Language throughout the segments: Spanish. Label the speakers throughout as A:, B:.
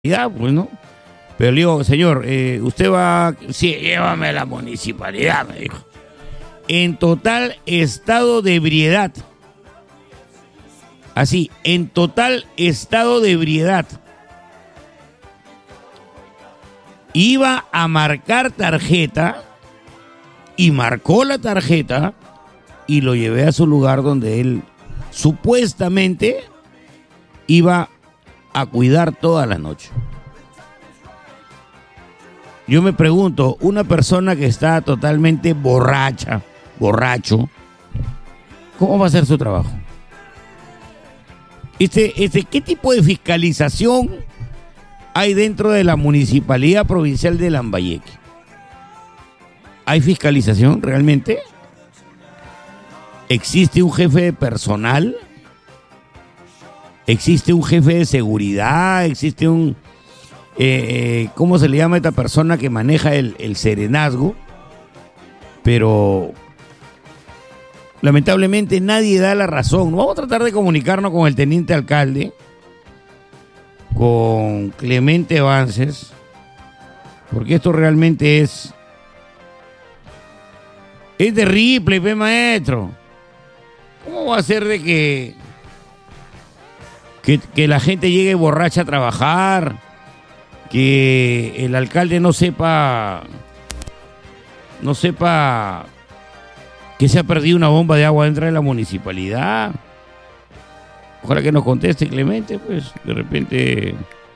A: Ya, pues, ¿no? Pero le digo, señor, usted va... Sí, llévame a la municipalidad, me dijo. En total estado de ebriedad. Así, en total estado de ebriedad. Iba a marcar tarjeta y marcó la tarjeta y lo llevé a su lugar donde él supuestamente iba a cuidar toda la noche. Yo me pregunto, una persona que está totalmente borracho, ¿cómo va a hacer su trabajo? ¿Qué tipo de fiscalización hay dentro de la Municipalidad Provincial de Lambayeque? ¿Hay fiscalización realmente? ¿Existe un jefe de personal? ¿Existe un jefe de seguridad? ¿Existe un... ¿cómo se le llama a esta persona que maneja el serenazgo? Pero lamentablemente nadie da la razón. Vamos a tratar de comunicarnos con el teniente alcalde, con Clemente Vances, porque esto realmente es terrible, pe maestro. ¿Cómo va a ser de que la gente llegue borracha a trabajar? Que el alcalde no sepa que se ha perdido una bomba de agua dentro de la municipalidad. Ojalá que nos conteste Clemente, pues, de repente.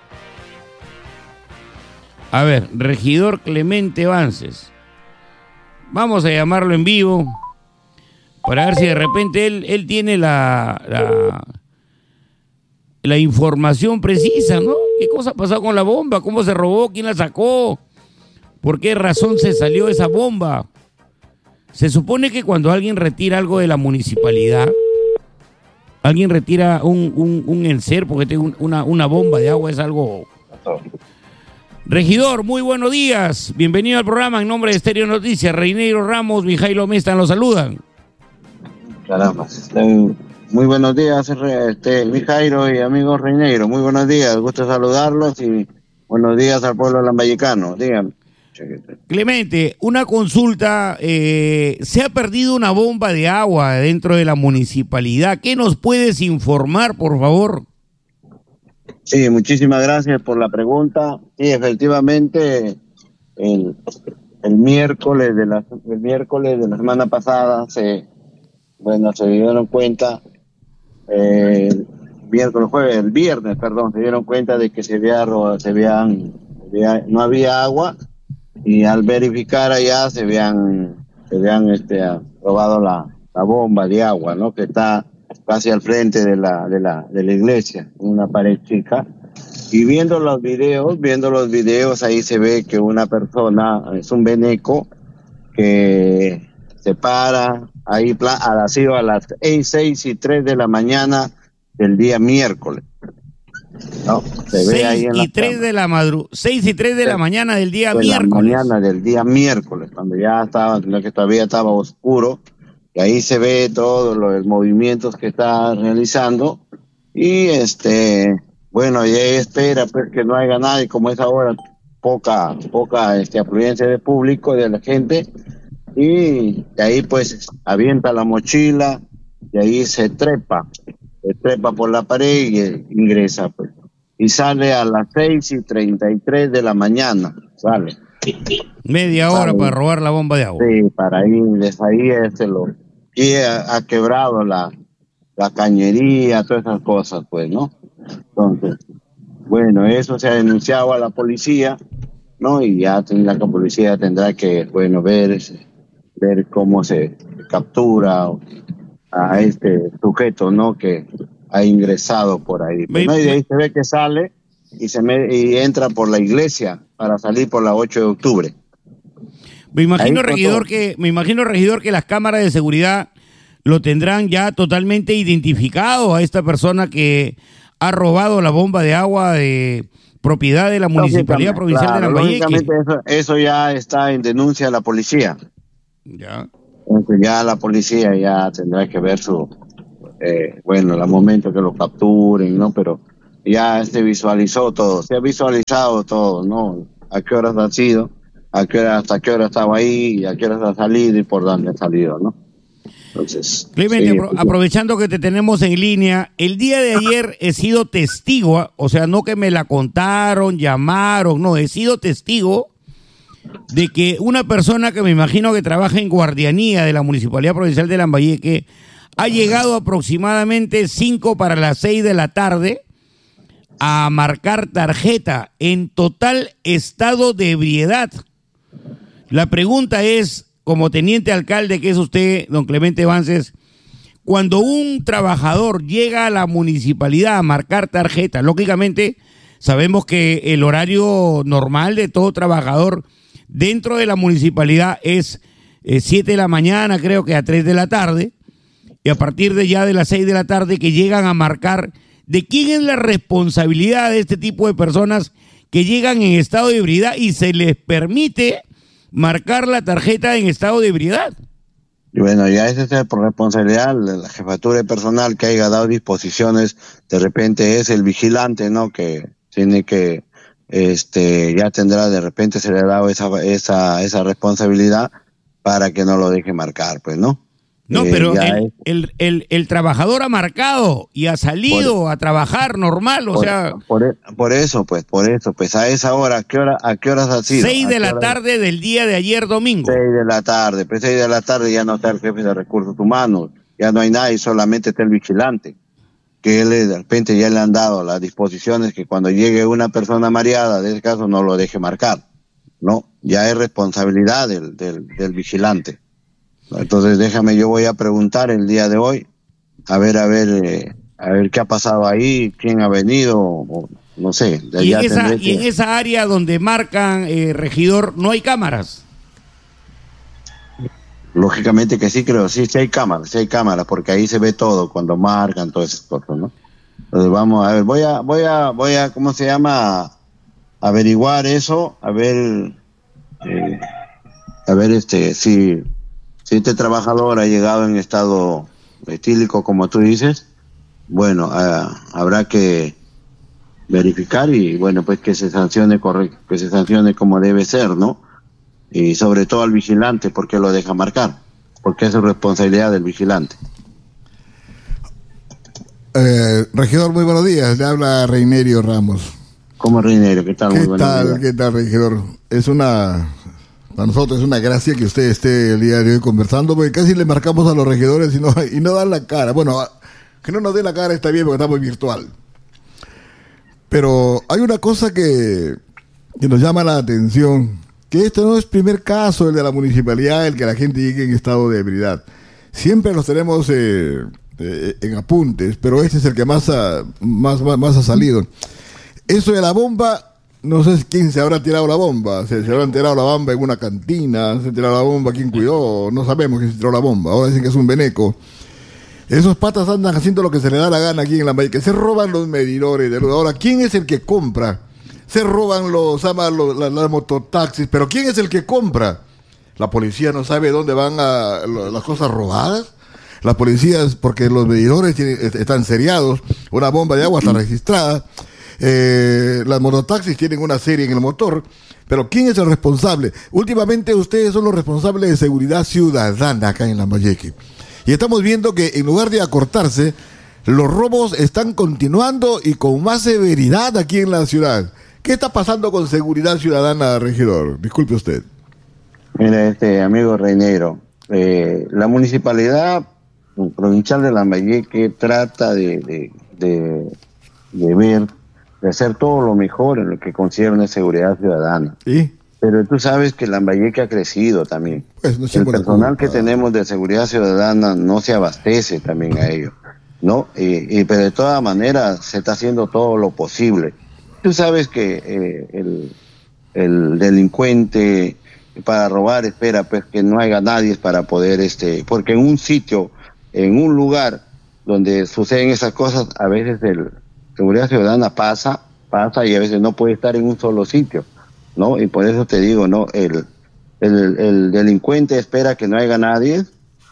A: A ver, regidor Clemente Vances. Vamos a llamarlo en vivo para ver si de repente él tiene la información precisa, ¿no? ¿Qué cosa ha pasado con la bomba? ¿Cómo se robó? ¿Quién la sacó? ¿Por qué razón se salió esa bomba? Se supone que cuando alguien retira algo de la municipalidad, alguien retira un enser porque tiene una bomba de agua, es algo... Regidor, muy buenos días. Bienvenido al programa en nombre de Estéreo Noticias. Reinero Ramos, Mijailo Mesta los saludan.
B: Caramba. Muy buenos días, Mijairo y amigos Reinero. Muy buenos días, gusto saludarlos y buenos días al pueblo lambayecano. Díganme.
A: Clemente, una consulta. Se ha perdido una bomba de agua dentro de la municipalidad. ¿Qué nos puedes informar, por favor?
B: Sí, muchísimas gracias por la pregunta. Sí, efectivamente, el miércoles de la semana pasada se dieron cuenta, el viernes, se dieron cuenta de que no había agua, y al verificar allá se habían robado la bomba de agua, ¿no? Que está casi al frente de la iglesia, una pared chica. Y viendo los videos, ahí se ve que una persona, es un beneco, que se para ahí a las 6:03 de la mañana del día miércoles. ¿No? Se ve ahí en
A: 6:03 de la mañana del día miércoles.
B: La mañana del día miércoles, cuando que todavía estaba oscuro, y ahí se ve todos los movimientos que está realizando, y bueno, y ahí espera pues que no haya nadie, como es ahora poca afluencia de público, de la gente, y de ahí pues avienta la mochila, y ahí se trepa por la pared y ingresa, pues. Y sale a las 6:33 de la mañana, sale.
A: Media hora para robar la bomba de agua.
B: Sí, para ir, desde ahí y ha quebrado la cañería, todas esas cosas, pues, ¿no? Entonces, bueno, eso se ha denunciado a la policía, ¿no? Y ya la policía tendrá que, bueno, ver cómo se captura a este sujeto, ¿no? Que ha ingresado por ahí. ¿No? Y de ahí se ve que sale y entra por la iglesia para salir por la 8 de octubre.
A: Me imagino, regidor, que las cámaras de seguridad lo tendrán ya totalmente identificado a esta persona que ha robado la bomba de agua de propiedad de la Municipalidad Provincial de Lambayeque.
B: Eso ya está en denuncia a la policía.
A: Ya.
B: Entonces ya la policía ya tendrá que ver el momento que lo capturen, ¿no? Pero ya visualizó todo, se ha visualizado todo, ¿no? A qué horas ha sido, hasta qué hora estaba ahí, y a qué horas ha salido y por dónde ha salido, ¿no? Entonces,
A: Clemente,
B: sí,
A: aprovechando que te tenemos en línea, el día de ayer he sido testigo, o sea, no que me la contaron, llamaron, no, he sido testigo de que una persona que me imagino que trabaja en guardianía de la Municipalidad Provincial de Lambayeque ha llegado aproximadamente 5 para las 6 de la tarde a marcar tarjeta en total estado de ebriedad. La pregunta es, como teniente alcalde que es usted, don Clemente Vances, cuando un trabajador llega a la municipalidad a marcar tarjeta, lógicamente sabemos que el horario normal de todo trabajador dentro de la municipalidad es 7 de la mañana, creo que a 3 de la tarde, y a partir de ya de las 6 de la tarde que llegan a marcar, ¿de quién es la responsabilidad de este tipo de personas que llegan en estado de ebriedad y se les permite marcar la tarjeta en estado de ebriedad?
B: y bueno, ya esa es por responsabilidad de la jefatura de personal que haya dado disposiciones, de repente es el vigilante, ¿no? Que tiene que, ya tendrá, de repente se le ha dado esa responsabilidad para que no lo deje marcar, pues, ¿no?
A: No, pero
B: Ya
A: el trabajador ha marcado y ha salido a trabajar normal, o sea,
B: por eso, pues, a esa hora, ¿a qué horas ha sido?
A: 6 de la tarde del día de ayer domingo.
B: 6 de la tarde, pues 6 de la tarde ya no está el jefe de recursos humanos, ya no hay nadie, solamente está el vigilante, que él de repente ya le han dado las disposiciones que cuando llegue una persona mareada, de ese caso, no lo deje marcar, ¿no? Ya es responsabilidad del vigilante. Entonces yo voy a preguntar el día de hoy, a ver qué ha pasado ahí, quién ha venido, o no sé.
A: Y en esa área donde marcan, regidor, no hay cámaras.
B: Lógicamente que sí, creo, sí hay cámaras, porque ahí se ve todo, cuando marcan, todas esas cosas, ¿no? Entonces vamos a ver, voy a, ¿cómo se llama? Averiguar eso, a ver si este trabajador ha llegado en estado etílico, como tú dices, bueno, habrá que verificar y, bueno, pues que se sancione como debe ser, ¿no? Y sobre todo al vigilante, porque lo deja marcar, porque es responsabilidad del vigilante.
C: Regidor, muy buenos días, le habla Reinerio Ramos.
B: ¿Cómo, Reinerio? ¿Qué tal? Muy buenos días.
C: ¿Qué tal, regidor? Para nosotros es una gracia que usted esté el día de hoy conversando, porque casi le marcamos a los regidores y no dan la cara. Bueno, que no nos dé la cara está bien porque estamos virtual. Pero hay una cosa que nos llama la atención, que este no es primer caso, el de la municipalidad, el que la gente llegue en estado de ebriedad. Siempre los tenemos en apuntes, pero este es el que más ha salido. Eso de la bomba... No sé quién se habrá tirado la bomba, se habrán tirado la bomba en una cantina, se tirado la bomba, quién cuidó, no sabemos quién se tiró la bomba, ahora dicen que es un veneco. Esos patas andan haciendo lo que se les da la gana aquí en Lambayeque, se roban los medidores, ahora ¿quién es el que compra? Se roban las mototaxis, pero ¿quién es el que compra? La policía no sabe dónde van las cosas robadas. Las policías, porque los medidores están seriados, una bomba de agua está registrada. Las mototaxis tienen una serie en el motor, pero ¿quién es el responsable? Últimamente ustedes son los responsables de seguridad ciudadana acá en Lambayeque, y estamos viendo que en lugar de acortarse, los robos están continuando y con más severidad aquí en la ciudad. ¿Qué está pasando con seguridad ciudadana, regidor? Disculpe usted.
B: Mira, amigo Reineiro, la municipalidad provincial de Lambayeque trata de ver, de hacer todo lo mejor en lo que concierne seguridad ciudadana. ¿Sí? Pero tú sabes que Lambayeque ha crecido también. Pues no, el personal que tenemos de seguridad ciudadana no se abastece también a ello, ¿no? Pero de todas maneras se está haciendo todo lo posible. Tú sabes que el delincuente para robar espera pues que no haya nadie para poder, porque en un sitio, en un lugar donde suceden esas cosas, a veces seguridad ciudadana pasa y a veces no puede estar en un solo sitio, ¿no? Y por eso te digo, ¿no? El delincuente espera que no haya nadie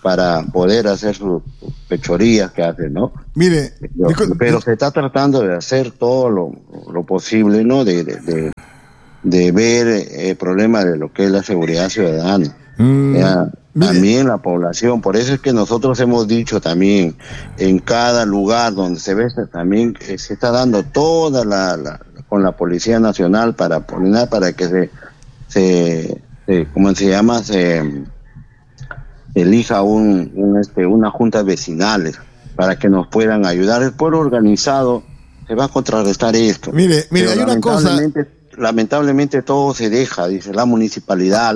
B: para poder hacer sus fechorías que hacen, ¿no?
C: Mire,
B: Pero se está tratando de hacer todo lo posible, ¿no? De ver el problema de lo que es la seguridad ciudadana. También la población, por eso es que nosotros hemos dicho también, en cada lugar donde se ve, también se está dando toda con la Policía Nacional para que ¿cómo se llama? Se elija una junta vecinales para que nos puedan ayudar. El pueblo organizado se va a contrarrestar esto.
C: Mire, hay una cosa.
B: Lamentablemente todo se deja, dice la municipalidad.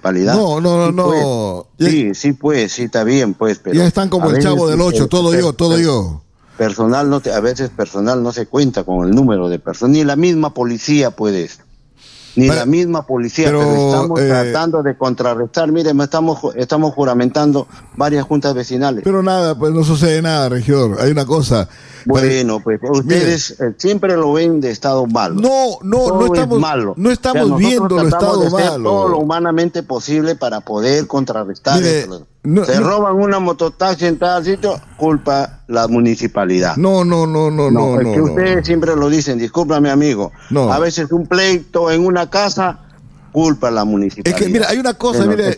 C: No.
B: Sí, pues, sí, está bien, pues, pero
C: ya están como el Chavo del 8, todo yo.
B: A veces personal no se cuenta con el número de personas, ni la misma policía puede. Pero estamos tratando de contrarrestar. Miren, estamos juramentando varias juntas vecinales.
C: Pero nada, pues no sucede nada, regidor. Hay una cosa.
B: Bueno, pues ustedes siempre lo ven de estado malo.
C: No estamos malo. No estamos viendo el estado malo.
B: Todo lo humanamente posible para poder contrarrestar esto. Se roban una mototaxi en tal sitio, culpa la municipalidad.
C: No.
B: Es que ustedes siempre lo dicen, discúlpame amigo.
C: No.
B: A veces un pleito en una casa, culpa la municipalidad.
C: Es que mira, hay una cosa, mire,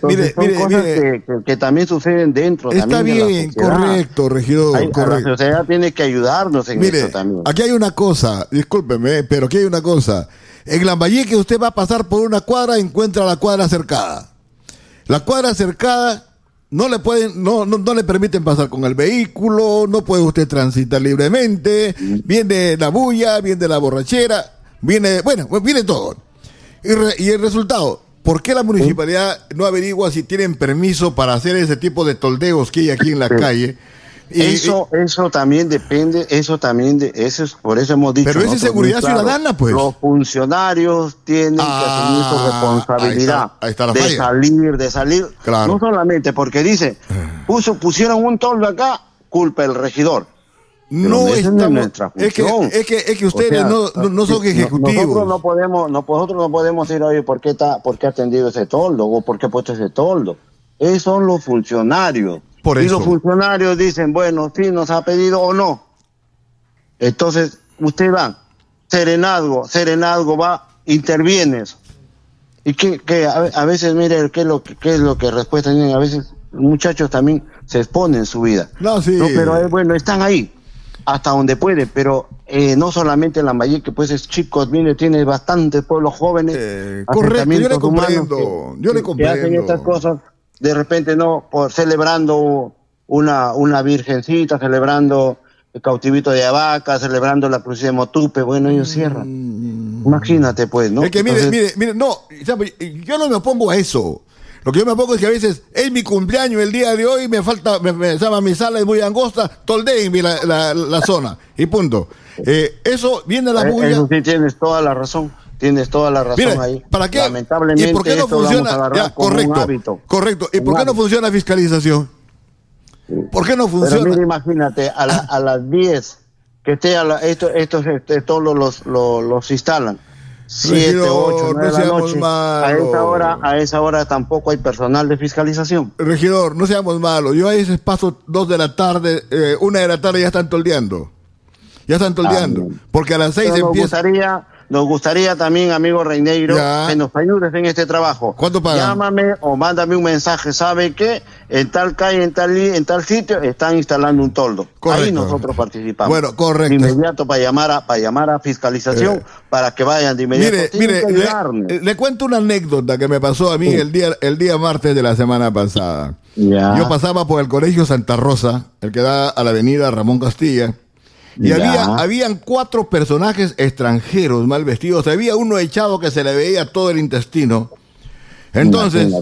B: que también suceden dentro.
C: Está
B: también
C: bien,
B: de la sociedad.
C: correcto, regidor. Correcto.
B: La sociedad tiene que ayudarnos en esto también.
C: Aquí hay una cosa, discúlpeme, pero aquí hay una cosa. En Lambayeque usted va a pasar por una cuadra y encuentra la cuadra cercada. La cuadra cercada no le permiten pasar con el vehículo, no puede usted transitar libremente, viene la bulla, viene la borrachera, viene todo. Y el resultado, ¿por qué la municipalidad no averigua si tienen permiso para hacer ese tipo de toldeos que hay aquí en la calle?
B: Eso también depende, por eso hemos dicho.
C: Pero esa es seguridad ciudadana, pues.
B: Los funcionarios tienen que asumir su responsabilidad
C: ahí está la
B: de salir.
C: Claro.
B: No solamente porque dice, pusieron un toldo acá, culpa el regidor.
C: No estamos, es que ustedes no son ejecutivos.
B: Nosotros no podemos decir, oye, ¿por qué ha atendido ese toldo? O ¿por qué ha puesto ese toldo? Esos son los funcionarios. Y los funcionarios dicen, bueno, sí, nos ha pedido o no. Entonces, usted va, Serenazgo va, intervienes. Y que a veces, mire, qué es lo que respuesta tienen. A veces, muchachos también se exponen su vida.
C: No, sí.
B: No, pero bueno, están ahí, hasta donde pueden, pero no solamente en Lambayeque, pues es chicos, mire, tiene bastantes pueblos jóvenes.
C: Correcto, yo le comprendo.
B: Que hacen estas cosas. De repente celebrando una virgencita, celebrando el cautivito de Abaca, celebrando la cruz de Motupe, bueno, ellos cierran. Imagínate, pues, ¿no?
C: Es que mire, no, yo no me opongo a eso. Lo que yo me opongo es que a veces es mi cumpleaños el día de hoy, me falta, mi sala es muy angosta, toldéenme la zona, y punto. Eso viene la bulla.
B: Eso sí, tienes toda la razón. Mire,
C: ahí. ¿Para qué?
B: Lamentablemente,
C: ¿y por qué no funciona? Correcto. ¿Y por qué no funciona la fiscalización? ¿Por qué no funciona?
B: Pero mira, imagínate, a las 10 que esté todos los instalan. 7, 8, 9 de la noche. A esa hora tampoco hay personal de fiscalización.
C: Regidor, no seamos malos. Yo a veces paso 2 de la tarde, 1 de la tarde ya están toldeando. Porque a las 6 empieza.
B: Nos gustaría también, amigo Reineiro, que nos ayudes en este trabajo.
C: ¿Cuánto pagan?
B: Llámame o mándame un mensaje. ¿Sabe qué? En tal calle, en tal sitio, están instalando un toldo.
C: Correcto.
B: Ahí nosotros participamos.
C: Bueno, correcto.
B: De inmediato para llamar a fiscalización, para que vayan de inmediato.
C: Mire, le cuento una anécdota que me pasó a mí el día martes de la semana pasada. Yo pasaba por el Colegio Santa Rosa, el que da a la avenida Ramón Castilla. Y habían 4 personajes extranjeros mal vestidos. Había uno echado que se le veía todo el intestino. Entonces,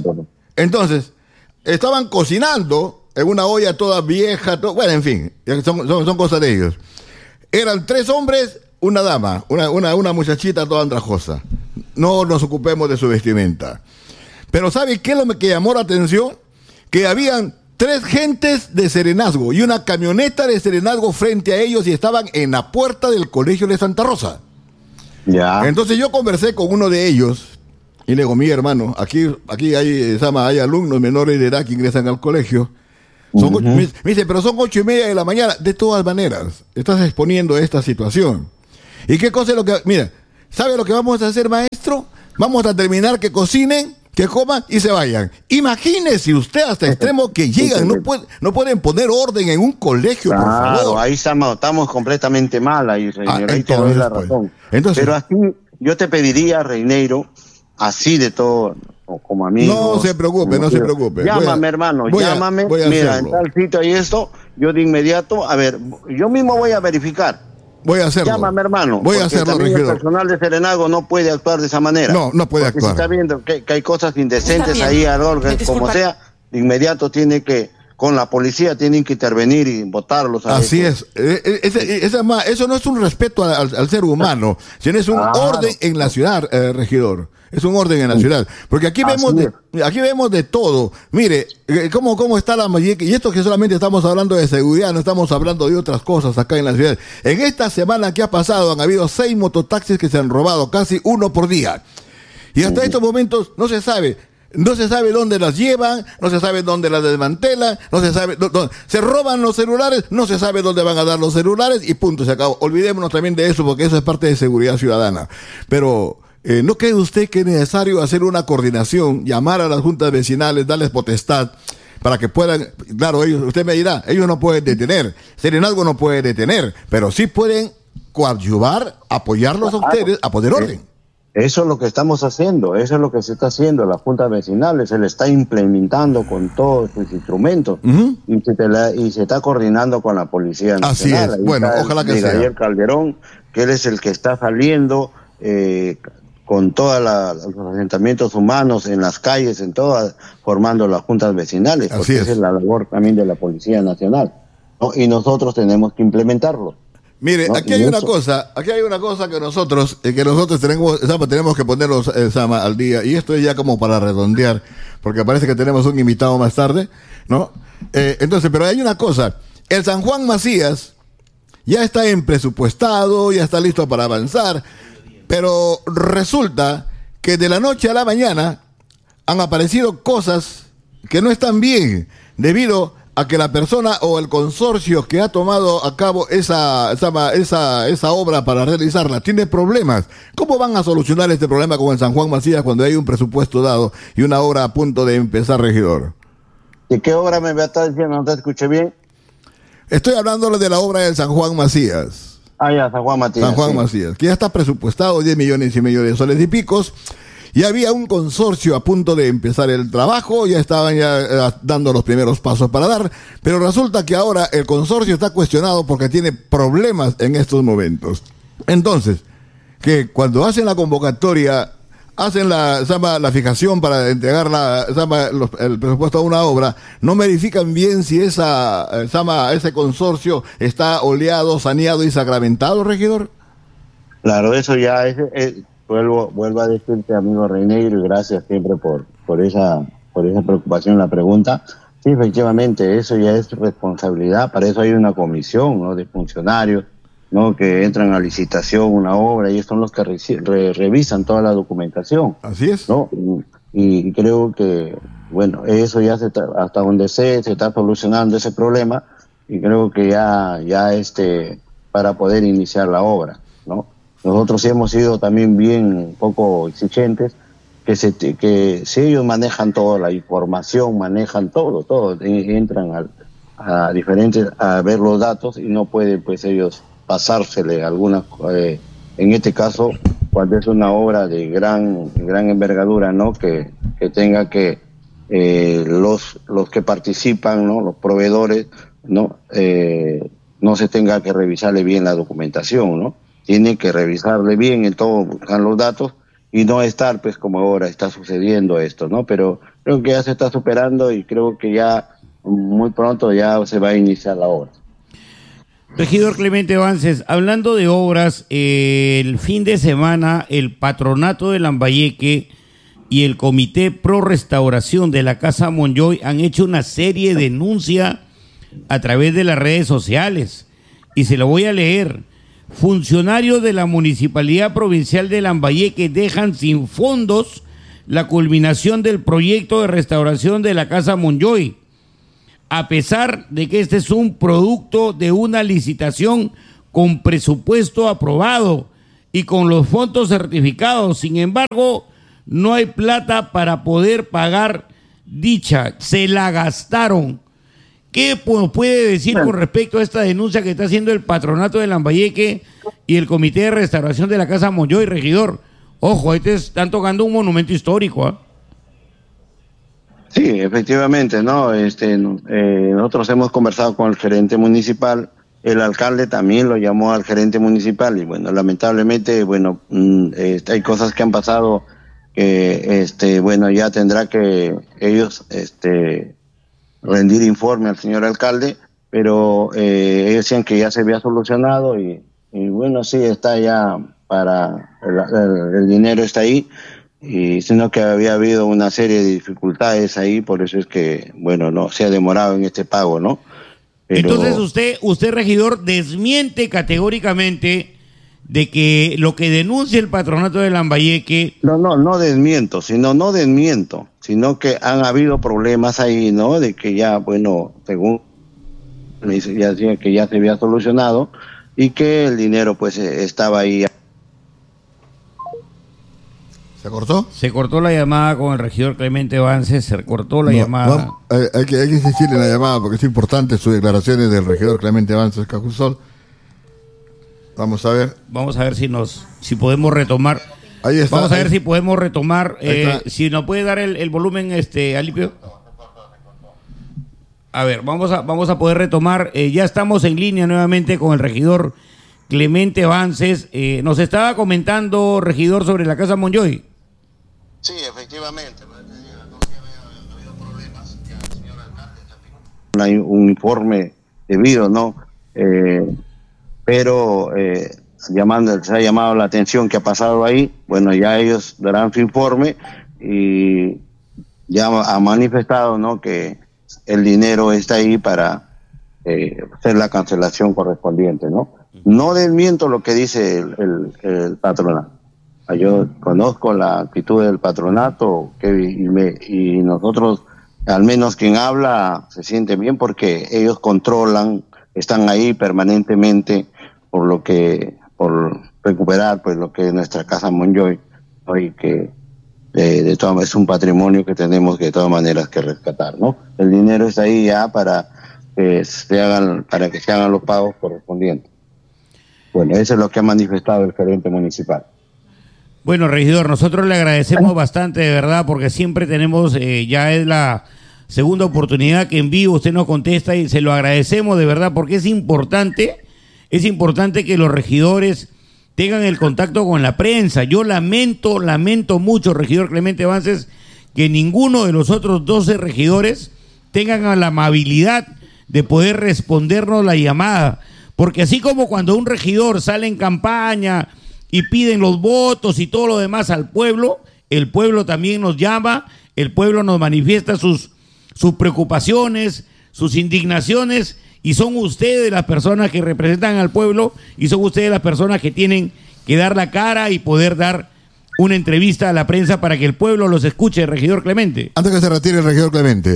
C: estaban cocinando en una olla toda vieja. Bueno, en fin, son cosas de ellos. Eran 3 hombres, una dama, una muchachita toda andrajosa. No nos ocupemos de su vestimenta. Pero ¿sabe qué es lo que llamó la atención? Que habían 3 gentes de Serenazgo y una camioneta de Serenazgo frente a ellos y estaban en la puerta del Colegio de Santa Rosa. Entonces yo conversé con uno de ellos y le digo, mi hermano, aquí hay alumnos menores de edad que ingresan al colegio. Son me dice, pero son 8:30 de la mañana. De todas maneras, estás exponiendo esta situación. ¿Y qué cosa es lo que... Mira, ¿sabe lo que vamos a hacer, maestro? Vamos a terminar que cocinen, que coman y se vayan. Imagínese usted hasta extremo que llegan, no pueden poner orden en un colegio, por favor.
B: Ahí estamos completamente mal, ahí, Reinero, ahí te doy la razón.
C: Entonces,
B: pero así, yo te pediría, Reinero, así de todo, como amigo.
C: No se preocupe, no se preocupe.
B: Llámame, hermano, llámame. Mira, en tal sitio y esto, yo de inmediato, a ver, yo mismo voy a verificar.
C: Voy a hacerlo.
B: Llámame, hermano.
C: Voy a hacerlo, regidor.
B: El personal de Serenazgo no puede actuar de esa manera.
C: No puede actuar.
B: Si está viendo que hay cosas indecentes ahí, como sea, de inmediato tiene que, con la policía tienen que intervenir y botarlos.
C: Así es. Eso no es un respeto al ser humano, sino es un orden en la ciudad, regidor. Es un orden en la ciudad. Porque aquí vemos de todo. Mire, cómo está la Lambayeque. Y esto que solamente estamos hablando de seguridad, no estamos hablando de otras cosas acá en la ciudad. En esta semana que ha pasado han habido 6 mototaxis que se han robado, casi uno por día. Y hasta estos momentos no se sabe. No se sabe dónde las llevan, no se sabe dónde las desmantelan, no se sabe dónde. Se roban los celulares, no se sabe dónde van a dar los celulares y punto, se acabó. Olvidémonos también de eso porque eso es parte de seguridad ciudadana. Pero... ¿no cree usted que es necesario hacer una coordinación, llamar a las juntas vecinales, darles potestad para que puedan, claro, usted me dirá, ellos no pueden detener, Serenazgo no puede detener, pero sí pueden coadyuvar, apoyarlos a ustedes a poner orden?
B: Eso es lo que estamos haciendo, eso es lo que se está haciendo, las juntas vecinales, se le está implementando con todos sus instrumentos y se está coordinando con la Policía Nacional.
C: Así es, bueno, ojalá que sea.
B: Javier Calderón, que él es el que está saliendo con todos los asentamientos humanos en las calles, en todas, formando las juntas vecinales, porque esa es la labor también de la Policía Nacional, ¿no? Y nosotros tenemos que implementarlo.
C: Mire, ¿no? aquí hay una cosa que nosotros tenemos que ponerlos Sama, al día, y esto es ya como para redondear, porque parece que tenemos un invitado más tarde, ¿no? Entonces, pero hay una cosa, el San Juan Macías ya está en presupuestado, ya está listo para avanzar, pero resulta que de la noche a la mañana han aparecido cosas que no están bien, debido a que la persona o el consorcio que ha tomado a cabo esa obra para realizarla tiene problemas. ¿Cómo van a solucionar este problema con el San Juan Macías cuando hay un presupuesto dado y una obra a punto de empezar, regidor?
B: ¿De qué obra me está diciendo? ¿No te escuché bien?
C: Estoy hablando de la obra del San Juan Macías.
B: Ya, San Juan Macías.
C: San Juan Macías, que ya está presupuestado 10 millones y medio de soles y picos. Y había un consorcio a punto de empezar el trabajo, ya estaban dando los primeros pasos para dar, pero resulta que ahora el consorcio está cuestionado porque tiene problemas en estos momentos. Entonces, que cuando hacen la convocatoria, hacen la fijación para entregar el presupuesto a una obra, no verifican bien si ese consorcio está oleado, saneado y sacramentado, regidor.
B: Claro, eso ya vuelvo a decirte, amigo Reinero, y gracias siempre por esa preocupación, la pregunta. Sí, efectivamente, eso ya es responsabilidad, para eso hay una comisión, ¿no?, de funcionarios, ¿no?, que entran a licitación una obra y ellos son los que revisan toda la documentación.
C: Así es.
B: ¿No? Y creo que, bueno, eso ya hasta donde se está solucionando ese problema, y creo que ya para poder iniciar la obra, ¿no? Nosotros hemos sido también bien un poco exigentes, que si ellos manejan toda la información, manejan todo, entran a ver los datos y no pueden pues ellos pasársele algunas, en este caso, cuando es una obra de gran envergadura, ¿no?, que tenga que los que participan, ¿no?, los proveedores, ¿no?, no se tenga que revisarle bien la documentación, ¿no? Tienen que revisarle bien en todo, buscar los datos y no estar pues como ahora está sucediendo esto, ¿no? Pero creo que ya se está superando y creo que ya muy pronto ya se va a iniciar la obra.
A: Regidor Clemente Vances, hablando de obras, el fin de semana el Patronato de Lambayeque y el Comité Pro Restauración de la Casa Monjoy han hecho una serie de denuncias a través de las redes sociales y se lo voy a leer. Funcionarios de la Municipalidad Provincial de Lambayeque dejan sin fondos la culminación del proyecto de restauración de la Casa Monjoy. a pesar de que este es un producto de una licitación con presupuesto aprobado y con los fondos certificados. Sin embargo, no hay plata para poder pagar dicha, se la gastaron. ¿Qué puede decir con respecto a esta denuncia que está haciendo el patronato de Lambayeque y el Comité de Restauración de la Casa Monyoy, regidor? Ojo, están tocando un monumento histórico, ¿eh?
B: Sí, efectivamente, ¿no? Nosotros hemos conversado con el gerente municipal, el alcalde también lo llamó al gerente municipal y bueno, lamentablemente, bueno, hay cosas que han pasado que, bueno, ya tendrá que ellos, rendir informe al señor alcalde, pero ellos decían que ya se había solucionado y bueno, sí, está ya para, el dinero está ahí, y sino que había habido una serie de dificultades ahí, por eso es que, bueno, no se ha demorado en este pago, ¿no? Pero...
A: Entonces usted, regidor, desmiente categóricamente de que lo que denuncia el patronato de Lambayeque...
B: No desmiento, sino que han habido problemas ahí, ¿no? De que ya, bueno, según me dice, ya decía que ya se había solucionado y que el dinero pues estaba ahí.
C: ¿Se cortó?
A: Se cortó la llamada con el regidor Clemente Vances, se cortó la llamada.
C: Hay que insistir en la llamada porque es importante sus declaraciones del regidor Clemente Vances Cajusol. Vamos a ver.
A: Vamos a ver si podemos retomar.
C: Ahí está.
A: Vamos a ver si podemos retomar. Si nos puede dar el volumen, Alipio. A ver, vamos a poder retomar. Ya estamos en línea nuevamente con el regidor Clemente Vances. Nos estaba comentando, regidor, sobre la Casa Monyoy.
B: Sí, efectivamente. Hay un informe debido, ¿no? Pero se ha llamado la atención que ha pasado ahí. Bueno, ya ellos darán su informe y ya ha manifestado, ¿no?, que el dinero está ahí para hacer la cancelación correspondiente, ¿no? No desmiento lo que dice el patronato. Yo conozco la actitud del patronato y nosotros, al menos quien habla, se siente bien porque ellos controlan, están ahí permanentemente por recuperar pues lo que es nuestra Casa Monyoy, ¿no? Y que es un patrimonio que tenemos que de todas maneras que rescatar, ¿no? El dinero está ahí ya para que se hagan los pagos correspondientes. Bueno, eso es lo que ha manifestado el gerente municipal.
A: Bueno, regidor, nosotros le agradecemos bastante, de verdad, porque siempre tenemos, ya es la segunda oportunidad que en vivo usted nos contesta y se lo agradecemos de verdad, porque es importante que los regidores tengan el contacto con la prensa. Yo lamento mucho, regidor Clemente Vances, que ninguno de los otros 12 regidores tengan la amabilidad de poder respondernos la llamada, porque así como cuando un regidor sale en campaña y piden los votos y todo lo demás al pueblo, el pueblo también nos llama, el pueblo nos manifiesta sus preocupaciones, sus indignaciones, y son ustedes las personas que representan al pueblo y son ustedes las personas que tienen que dar la cara y poder dar una entrevista a la prensa para que el pueblo los escuche, regidor Clemente.
C: Antes que se retire el regidor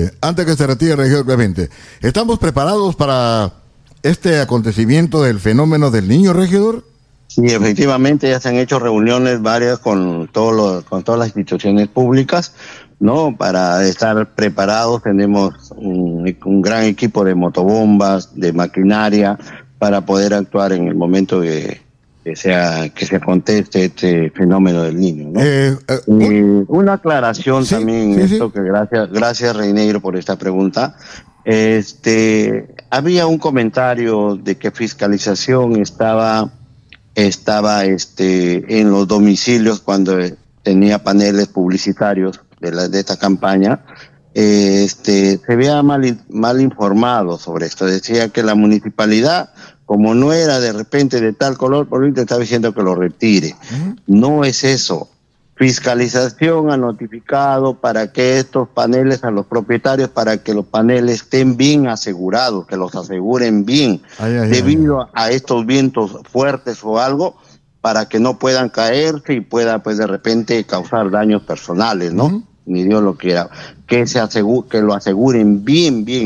C: Clemente, ¿estamos preparados para este acontecimiento del fenómeno del niño, regidor?
B: Sí, efectivamente ya se han hecho reuniones varias con todas las instituciones públicas, ¿no? Para estar preparados. Tenemos un gran equipo de motobombas, de maquinaria, para poder actuar en el momento que se conteste este fenómeno del niño, ¿no? Una aclaración también, que gracias Reinegro por esta pregunta. Había un comentario de que fiscalización estaba en los domicilios cuando tenía paneles publicitarios de esta campaña. Se había mal informado sobre esto. Decía que la municipalidad, como no era de repente de tal color, por ahorita estaba diciendo que lo retire. No es eso. Fiscalización ha notificado para que estos paneles, a los propietarios, para que los paneles estén bien asegurados, que los aseguren bien, debido a estos vientos fuertes o algo, para que no puedan caerse y pueda pues de repente causar daños personales, ¿no? Ni Dios lo quiera. Que lo aseguren bien.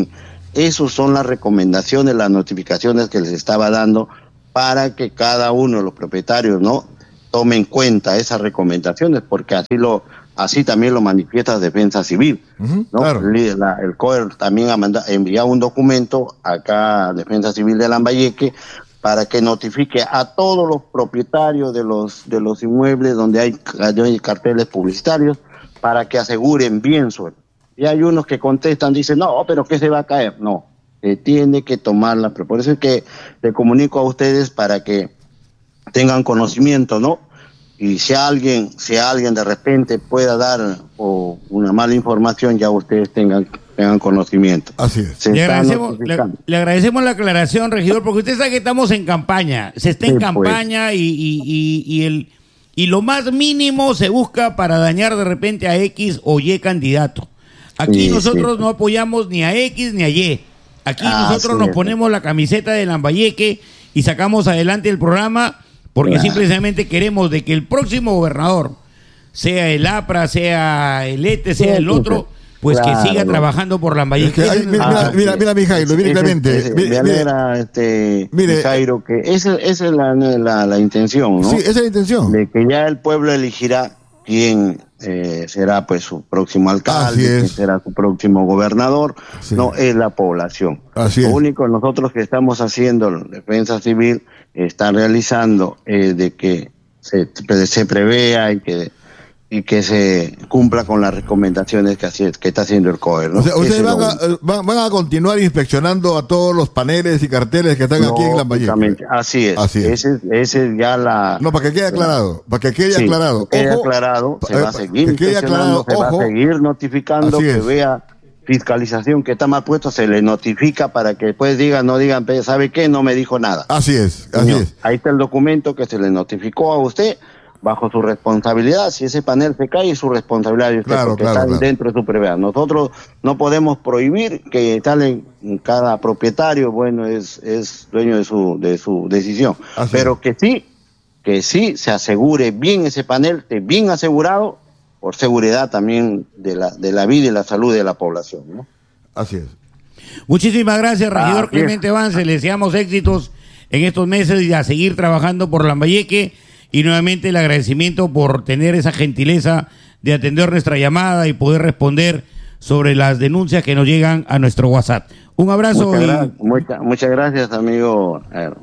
B: Esas son las recomendaciones, las notificaciones que les estaba dando para que cada uno de los propietarios, ¿no?, tome en cuenta esas recomendaciones, porque así también lo manifiesta Defensa Civil, ¿no?
C: Claro.
B: El COER también ha enviado un documento acá a Defensa Civil de Lambayeque para que notifique a todos los propietarios de los inmuebles donde hay carteles publicitarios para que aseguren bien su... Y hay unos que contestan, dicen, no, pero ¿qué se va a caer? No, se tiene que tomarla. Por eso es que le comunico a ustedes para que tengan conocimiento, ¿no? Y si alguien de repente pueda dar una mala información, ya ustedes tengan conocimiento.
C: Así es.
A: Le agradecemos la aclaración, regidor, porque usted sabe que estamos en campaña. Se está en campaña y lo más mínimo se busca para dañar de repente a X o Y candidato. Aquí nosotros no apoyamos ni a X ni a Y. Aquí nosotros nos ponemos la camiseta de Lambayeque y sacamos adelante el programa porque simplemente queremos de que el próximo gobernador, sea el APRA, sea el ETE, sea el otro, pues que siga trabajando por Lambayeque.
C: Mira, Mijailo, directamente.
B: Me alegra, Mijailo, que esa es la intención, ¿no?
C: Sí, esa es la intención.
B: De que ya el pueblo elegirá quién será pues su próximo alcalde, quién será su próximo gobernador, no es la población. Lo único que nosotros que estamos haciendo, la Defensa Civil, está realizando de que se prevea y que se cumpla con las recomendaciones que está haciendo el COER, ¿no?
C: O sea, ustedes van a continuar inspeccionando a todos los paneles y carteles que están aquí en Lambayeque.
B: Así es. Ese es ya la...
C: No, para que quede aclarado.
B: Se va a seguir inspeccionando, se va a seguir notificando, que vea fiscalización que está mal puesto, se le notifica para que después no digan, ¿sabe qué? No me dijo nada.
C: Así es.
B: Ahí está el documento que se le notificó a usted, bajo su responsabilidad. Si ese panel se cae, es su responsabilidad de usted, porque está dentro de su previsión. Nosotros no podemos prohibir que cada propietario, es dueño de su decisión. Pero que sí se asegure bien ese panel, esté bien asegurado, por seguridad también de la vida y la salud de la población, ¿no?
C: Así es.
A: Muchísimas gracias, regidor Clemente Vance. Le deseamos éxitos en estos meses y a seguir trabajando por Lambayeque. Y nuevamente el agradecimiento por tener esa gentileza de atender nuestra llamada y poder responder sobre las denuncias que nos llegan a nuestro WhatsApp. Un abrazo.
B: Muchas gracias, amigo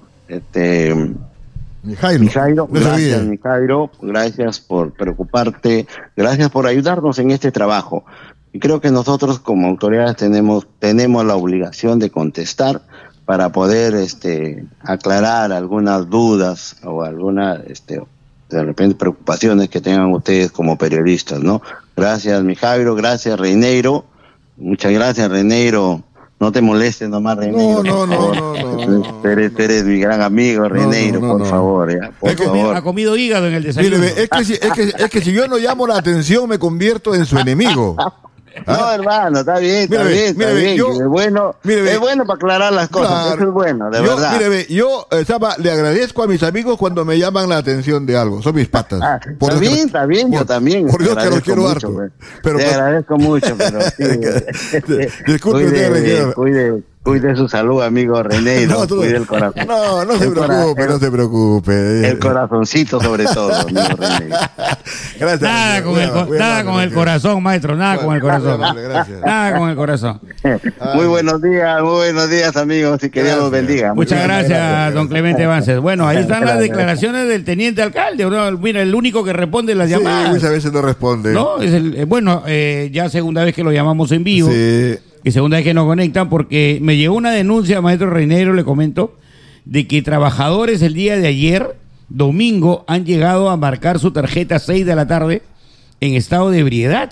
C: Mijailo.
B: Gracias, Mijailo. Gracias por preocuparte. Gracias por ayudarnos en este trabajo. Y creo que nosotros como autoridades tenemos la obligación de contestar para poder aclarar algunas dudas o algunas de repente preocupaciones que tengan ustedes como periodistas, ¿no? Gracias, Mijailo, gracias, Reineiro. Muchas gracias, Reineiro. No te molestes nomás, Reineiro.
C: No.
B: Eres mi gran amigo, Reineiro, por favor.
A: Ha comido hígado en el desayuno.
C: Mire, es que si yo no llamo la atención me convierto en su enemigo.
B: No, hermano, está bien. Es bueno para aclarar las cosas. Eso es bueno, de verdad.
C: Yo le agradezco a mis amigos cuando me llaman la atención de algo. Son mis patas.
B: Está bien, yo también.
C: Por Dios que los quiero harto.
B: Te agradezco mucho, pero
C: disculpe usted, regidor.
B: Cuide su salud, amigo Reineiro. Cuide el corazón.
C: No se preocupe.
B: El corazoncito sobre todo, amigo Reineiro.
C: Gracias.
A: Nada con el corazón, maestro. Nada con el corazón. Nada con el corazón.
B: Muy buenos días, amigos. Y que Dios los bendiga.
A: Muchas gracias, don Clemente Vance. Bueno, ahí están las declaraciones del teniente alcalde. Mira, el único que responde las llamadas.
C: Muchas veces no responde.
A: No, ya segunda vez que lo llamamos en vivo.
C: Sí.
A: Y segunda vez que nos conectan, porque me llegó una denuncia, maestro Reineiro, le comento, de que trabajadores el día de ayer, domingo, han llegado a marcar su tarjeta 6 de la tarde en estado de ebriedad.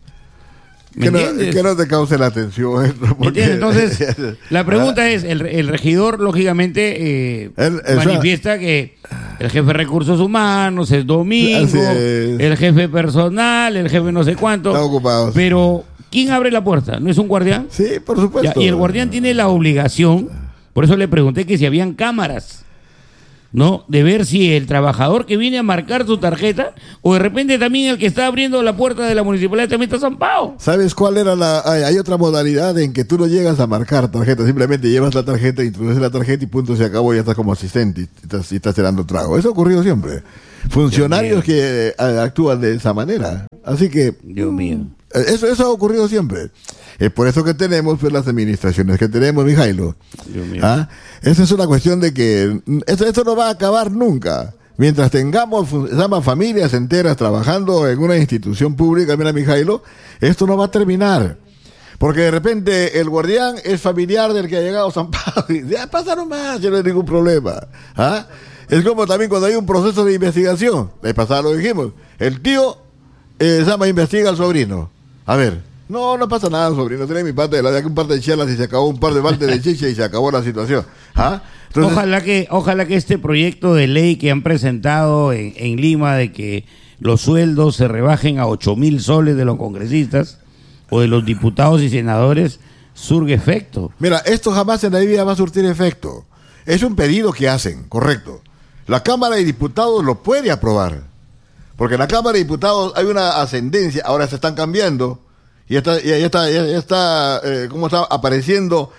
C: Que no te cause la atención.
A: ¿Entiendes? Entonces, la pregunta es, el regidor, lógicamente, manifiesta que el jefe de recursos humanos es domingo, el jefe personal, el jefe no sé cuánto.
C: Está ocupado.
A: Pero ¿quién abre la puerta? ¿No es un guardián?
C: Sí, por supuesto.
A: Y el guardián tiene la obligación, por eso le pregunté que si habían cámaras. ¿no? De ver si el trabajador que viene a marcar su tarjeta, o de repente también el que está abriendo la puerta de la municipalidad también está zampado.
C: ¿Sabes cuál era hay otra modalidad en que tú no llegas a marcar tarjeta, simplemente llevas la tarjeta, introduces la tarjeta y punto, se acabó, ya estás como asistente y estás tirando trago. Eso ha ocurrido siempre. Funcionarios que actúan de esa manera. Así que...
A: Dios mío.
C: Eso ha ocurrido siempre. Es por eso que tenemos pues, las administraciones que tenemos, Mijailo.
A: Dios mío.
C: Esa es una cuestión de que esto no va a acabar nunca. Mientras tengamos familias enteras trabajando en una institución pública, mira, Mijailo, esto no va a terminar. Porque de repente el guardián es familiar del que ha llegado zampado y ya pasaron más, ya no hay ningún problema. Es como también cuando hay un proceso de investigación. De pasado lo dijimos. El tío investiga al sobrino. A ver, no pasa nada, sobrino. Tiene mi parte de la de un par de chelas y se acabó, un par de baldes de chicha y se acabó la situación. Entonces,
A: ojalá que este proyecto de ley que han presentado en Lima de que los sueldos se rebajen a 8,000 soles de los congresistas o de los diputados y senadores surge efecto.
C: Mira, esto jamás en la vida va a surtir efecto. Es un pedido que hacen, correcto. La Cámara de Diputados lo puede aprobar. Porque en la Cámara de Diputados hay una ascendencia, ahora se están cambiando, y ya está ¿cómo está apareciendo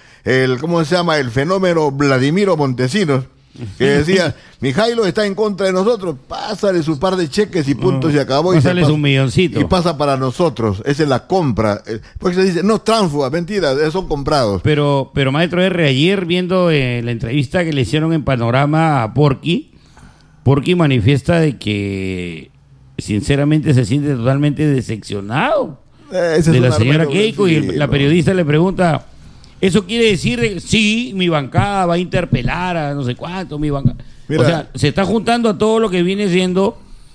C: el fenómeno Vladimiro Montesinos, que decía, Mijailo está en contra de nosotros, pásale su par de cheques y punto, se acabó.
A: Pásale un milloncito.
C: Y pasa para nosotros, esa es la compra. Porque se dice, no, tránsfuga, mentira, son comprados.
A: Pero maestro R, ayer viendo la entrevista que le hicieron en Panorama a Porky manifiesta de que sinceramente se siente totalmente decepcionado de la señora Keiko, y la periodista le pregunta, ¿eso quiere decir sí, mi bancada va a interpelar a no sé cuánto, mi bancada? Mira, o sea, se está juntando a todo lo que viene siendo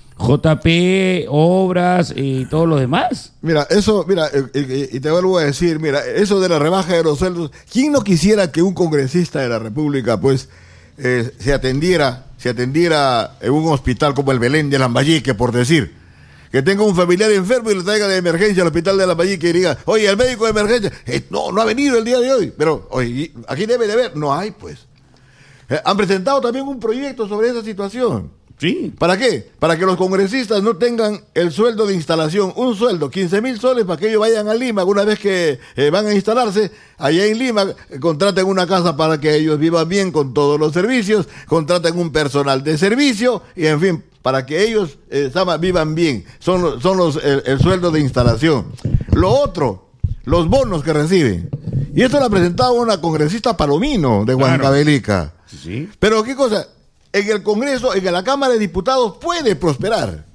A: JP, obras y todo lo demás.
C: Mira, y te vuelvo a decir, mira, eso de la rebaja de los sueldos, ¿quién no quisiera que un congresista de la República pues se atendiera en un hospital como el Belén de Lambayeque, por decir, que tenga un familiar enfermo y le traiga de emergencia al hospital de Lambayeque y diga, oye, el médico de emergencia, no ha venido el día de hoy, pero oye, aquí debe de haber, no hay pues. Han presentado también un proyecto sobre esa situación.
A: Sí.
C: ¿Para qué? Para que los congresistas no tengan el sueldo de instalación, un sueldo, 15,000 soles para que ellos vayan a Lima, una vez que van a instalarse allá en Lima, contraten una casa para que ellos vivan bien con todos los servicios, contraten un personal de servicio y en fin, para que ellos vivan bien. Son el sueldo de instalación. Lo otro, los bonos que reciben. Y esto lo ha presentado una congresista Palomino de Huancavelica.
A: Sí.
C: Pero qué cosa, en el Congreso, en la Cámara de Diputados puede prosperar,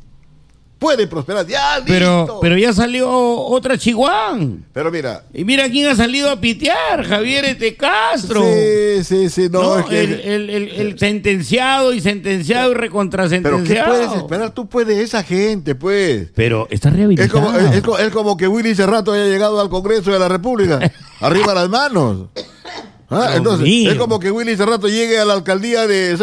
C: ya listo.
A: Pero ya salió otra Chihuán.
C: Pero mira.
A: Y mira quién ha salido a pitear, Javier Castro.
C: Sí, no es que
A: el sentenciado y recontrasentenciado.
C: Pero ¿qué puedes esperar tú pues de esa gente pues?
A: Pero está rehabilitado.
C: Es como que Willy Cerrato haya llegado al Congreso de la República, arriba las manos. Entonces, es como que Willy Cerrato llegue a la alcaldía de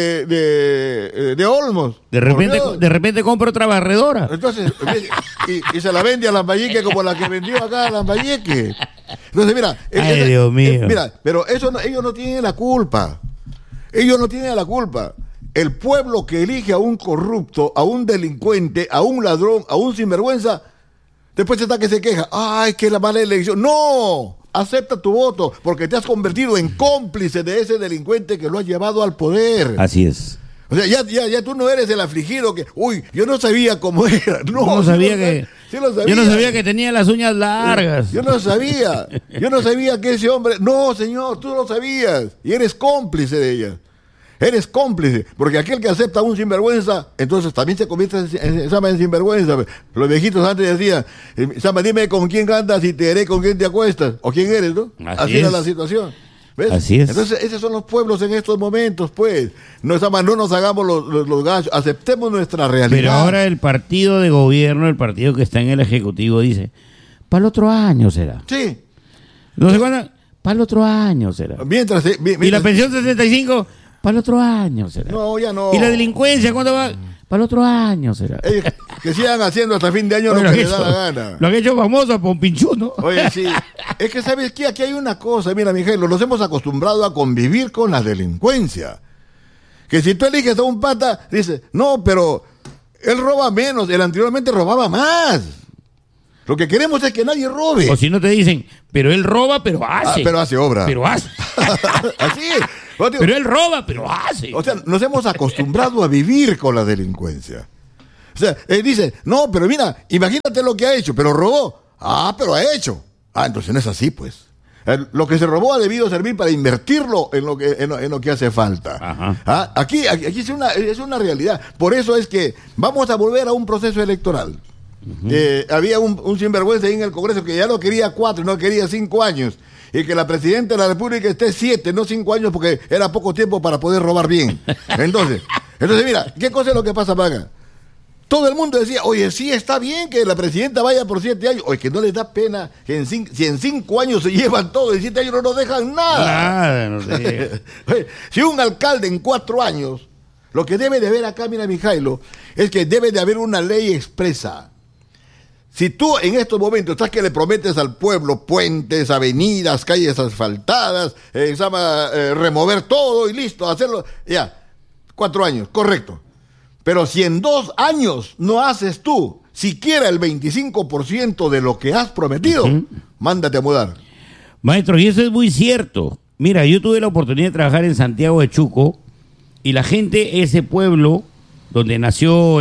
C: Olmos.
A: De repente compra otra barredora.
C: Entonces, y se la vende a Lambayeque como la que vendió acá a Lambayeque. Entonces, mira.
A: Ay, Dios mío.
C: Pero ellos no tienen la culpa. Ellos no tienen la culpa. El pueblo que elige a un corrupto, a un delincuente, a un ladrón, a un sinvergüenza, después está que se queja. ¡Ay, que la mala elección! ¡No! Acepta tu voto, porque te has convertido en cómplice de ese delincuente que lo ha llevado al poder.
A: Así es.
C: O sea, ya tú no eres el afligido que, yo no sabía cómo era.
A: Yo no sabía que tenía las uñas largas.
C: Yo no sabía que ese hombre, no, señor, tú lo sabías. Y eres cómplice de ella. Eres cómplice, porque aquel que acepta a un sinvergüenza, entonces también se convierte en sinvergüenza. Los viejitos antes decían, dime con quién andas y te diré con quién te acuestas, o quién eres, ¿no? Así era la situación. ¿Ves?
A: Así es.
C: Entonces, esos son los pueblos en estos momentos, pues. No nos hagamos los gallos, aceptemos nuestra realidad.
A: Pero ahora el partido de gobierno, el partido que está en el Ejecutivo, dice, para el otro año será.
C: Sí.
A: No sé cuándo, para el otro año será.
C: Mientras
A: y la pensión 65... para el otro año será.
C: No, ya no.
A: ¿Y la delincuencia cuándo va? Para el otro año será.
C: Que sigan haciendo hasta fin de año lo que les da la gana.
A: Lo han hecho famoso a Pompinchú, ¿no?
C: Oye, sí. Es que, ¿sabes qué? Aquí hay una cosa. Mira, Miguel, nos hemos acostumbrado a convivir con la delincuencia. que si tú eliges a un pata, dice, no, pero él roba menos, él anteriormente robaba más. Lo que queremos es que nadie robe.
A: O si no te dicen, pero él roba, pero hace.
C: Pero hace obra.
A: Pero hace.
C: Así es.
A: Pero él roba, pero hace.
C: O sea, nos hemos acostumbrado a vivir con la delincuencia. O sea, él dice, no, pero mira, imagínate lo que ha hecho, pero robó. Pero ha hecho. Entonces no es así, pues. Lo que se robó ha debido servir para invertirlo en lo que hace falta. Aquí es una realidad. Por eso es que vamos a volver a un proceso electoral. Había un sinvergüenza ahí en el Congreso que ya no quería 4, no quería 5 años. Y que la Presidenta de la República esté 7, no 5 años, porque era poco tiempo para poder robar bien. Entonces mira, ¿qué cosa es lo que pasa para acá? Todo el mundo decía, oye, sí está bien que la presidenta vaya por 7 años. Oye, que no les da pena que si en 5 años se llevan todo, en 7 años no nos dejan nada.
A: Nada, no sé.
C: Oye, si un alcalde en 4 años, lo que debe de haber acá, mira, Mijailo, es que debe de haber una ley expresa. Si tú en estos momentos estás que le prometes al pueblo puentes, avenidas, calles asfaltadas, remover todo y listo, hacerlo, ya, 4 años, correcto. Pero si en 2 años no haces tú siquiera el 25% de lo que has prometido, mándate a mudar.
A: Maestro, y eso es muy cierto. Mira, yo tuve la oportunidad de trabajar en Santiago de Chuco y la gente, ese pueblo donde nació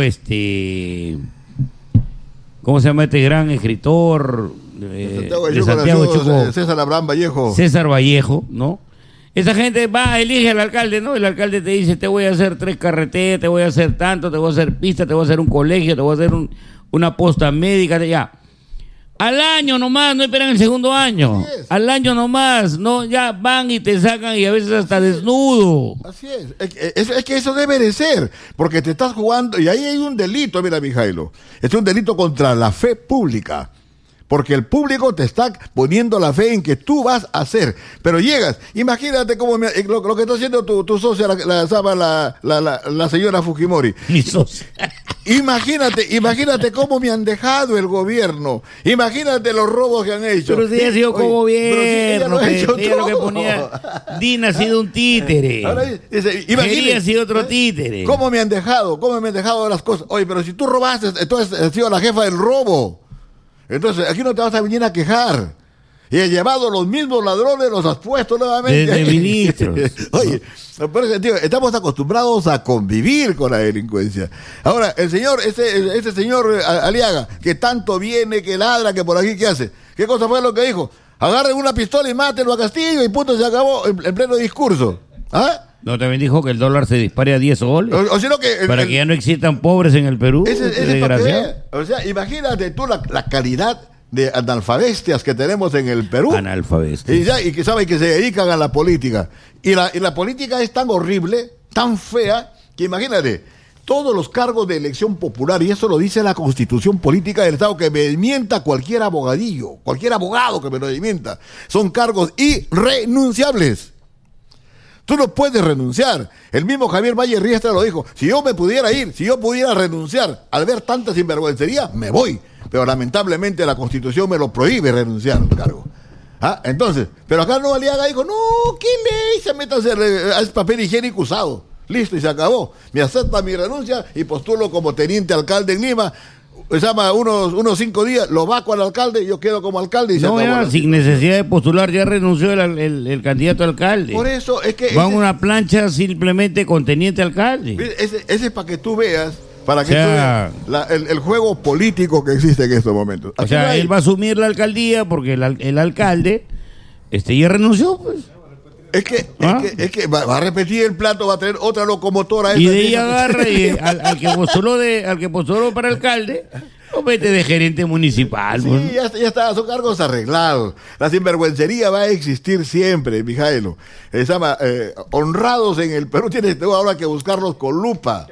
A: ¿cómo se llama este gran escritor de Santiago de Chuco?
C: César Abraham Vallejo.
A: César Vallejo, ¿no? Esa gente va, elige al alcalde, ¿no? El alcalde te dice, te voy a hacer 3 carreteras, te voy a hacer tanto, te voy a hacer pistas, te voy a hacer un colegio, te voy a hacer una posta médica, ya. Al año nomás, no esperan el segundo año. Al año nomás, no, ya van y te sacan y a veces hasta desnudo.
C: Así es. Es que eso debe de ser, porque te estás jugando, y ahí hay un delito, mira, Mijailo. Es un delito contra la fe pública. Porque el público te está poniendo la fe en que tú vas a hacer. Pero llegas, imagínate cómo lo que está haciendo tu socia, la señora Fujimori.
A: Mi socia.
C: Imagínate cómo me han dejado el gobierno. Imagínate los robos que han hecho.
A: Pero si ha sido como gobierno.
C: Ella
A: lo que ponía, Dina ha sido un títere.
C: Ahora dice, imagínate,
A: ha sido otro títere.
C: ¿Cómo me han dejado las cosas? Oye, pero si tú robaste, entonces has sido la jefa del robo. Entonces, aquí no te vas a venir a quejar. Y has llevado los mismos ladrones, los has puesto nuevamente.
A: Desde ministros.
C: Oye, por ese sentido, estamos acostumbrados a convivir con la delincuencia. Ahora, el señor, este señor Aliaga, que tanto viene, que ladra, que por aquí, ¿qué hace? ¿Qué cosa fue lo que dijo? Agarren una pistola y mátenlo a Castillo y punto, se acabó en pleno discurso.
A: ¿No también dijo que el dólar se dispare a 10 soles?
C: O sino que
A: para que ya no existan pobres en el Perú. Desgraciado.
C: O sea, imagínate tú la calidad de analfabestias que tenemos en el Perú.
A: Analfabestias.
C: Y que saben que se dedican a la política. Y la política es tan horrible, tan fea, que imagínate, todos los cargos de elección popular, y eso lo dice la Constitución Política del Estado, que me desmienta cualquier abogadillo, cualquier abogado que me lo desmienta, son cargos irrenunciables. Tú no puedes renunciar. El mismo Javier Valle Riestra lo dijo. Si yo me pudiera ir, si yo pudiera renunciar al ver tanta sinvergüencería, me voy. Pero lamentablemente la Constitución me lo prohíbe renunciar al cargo. Entonces, pero acá no Aliaga dijo, no, ¿qué ley? Se mete a hacer papel higiénico usado. Listo, y se acabó. Me acepta mi renuncia y postulo como teniente alcalde en Lima. Se llama unos 5 días, lo vaco al alcalde, yo quedo como alcalde y se acabó.
A: Ya, sin necesidad de postular, ya renunció el candidato a alcalde.
C: Por eso es que...
A: Va a una plancha simplemente con teniente alcalde.
C: Ese es para que tú veas, tú veas el juego político que existe en estos momentos.
A: Aquí él va a asumir la alcaldía porque el alcalde ya renunció, pues.
C: Es que va a repetir el plato, va a tener otra locomotora.
A: Y de ahí agarra y al que postuló para alcalde, lo mete de gerente municipal.
C: Sí, ya está, son cargos arreglados. La sinvergüencería va a existir siempre, Mijailo. Honrados en el Perú, tienes ahora que buscarlos con lupa.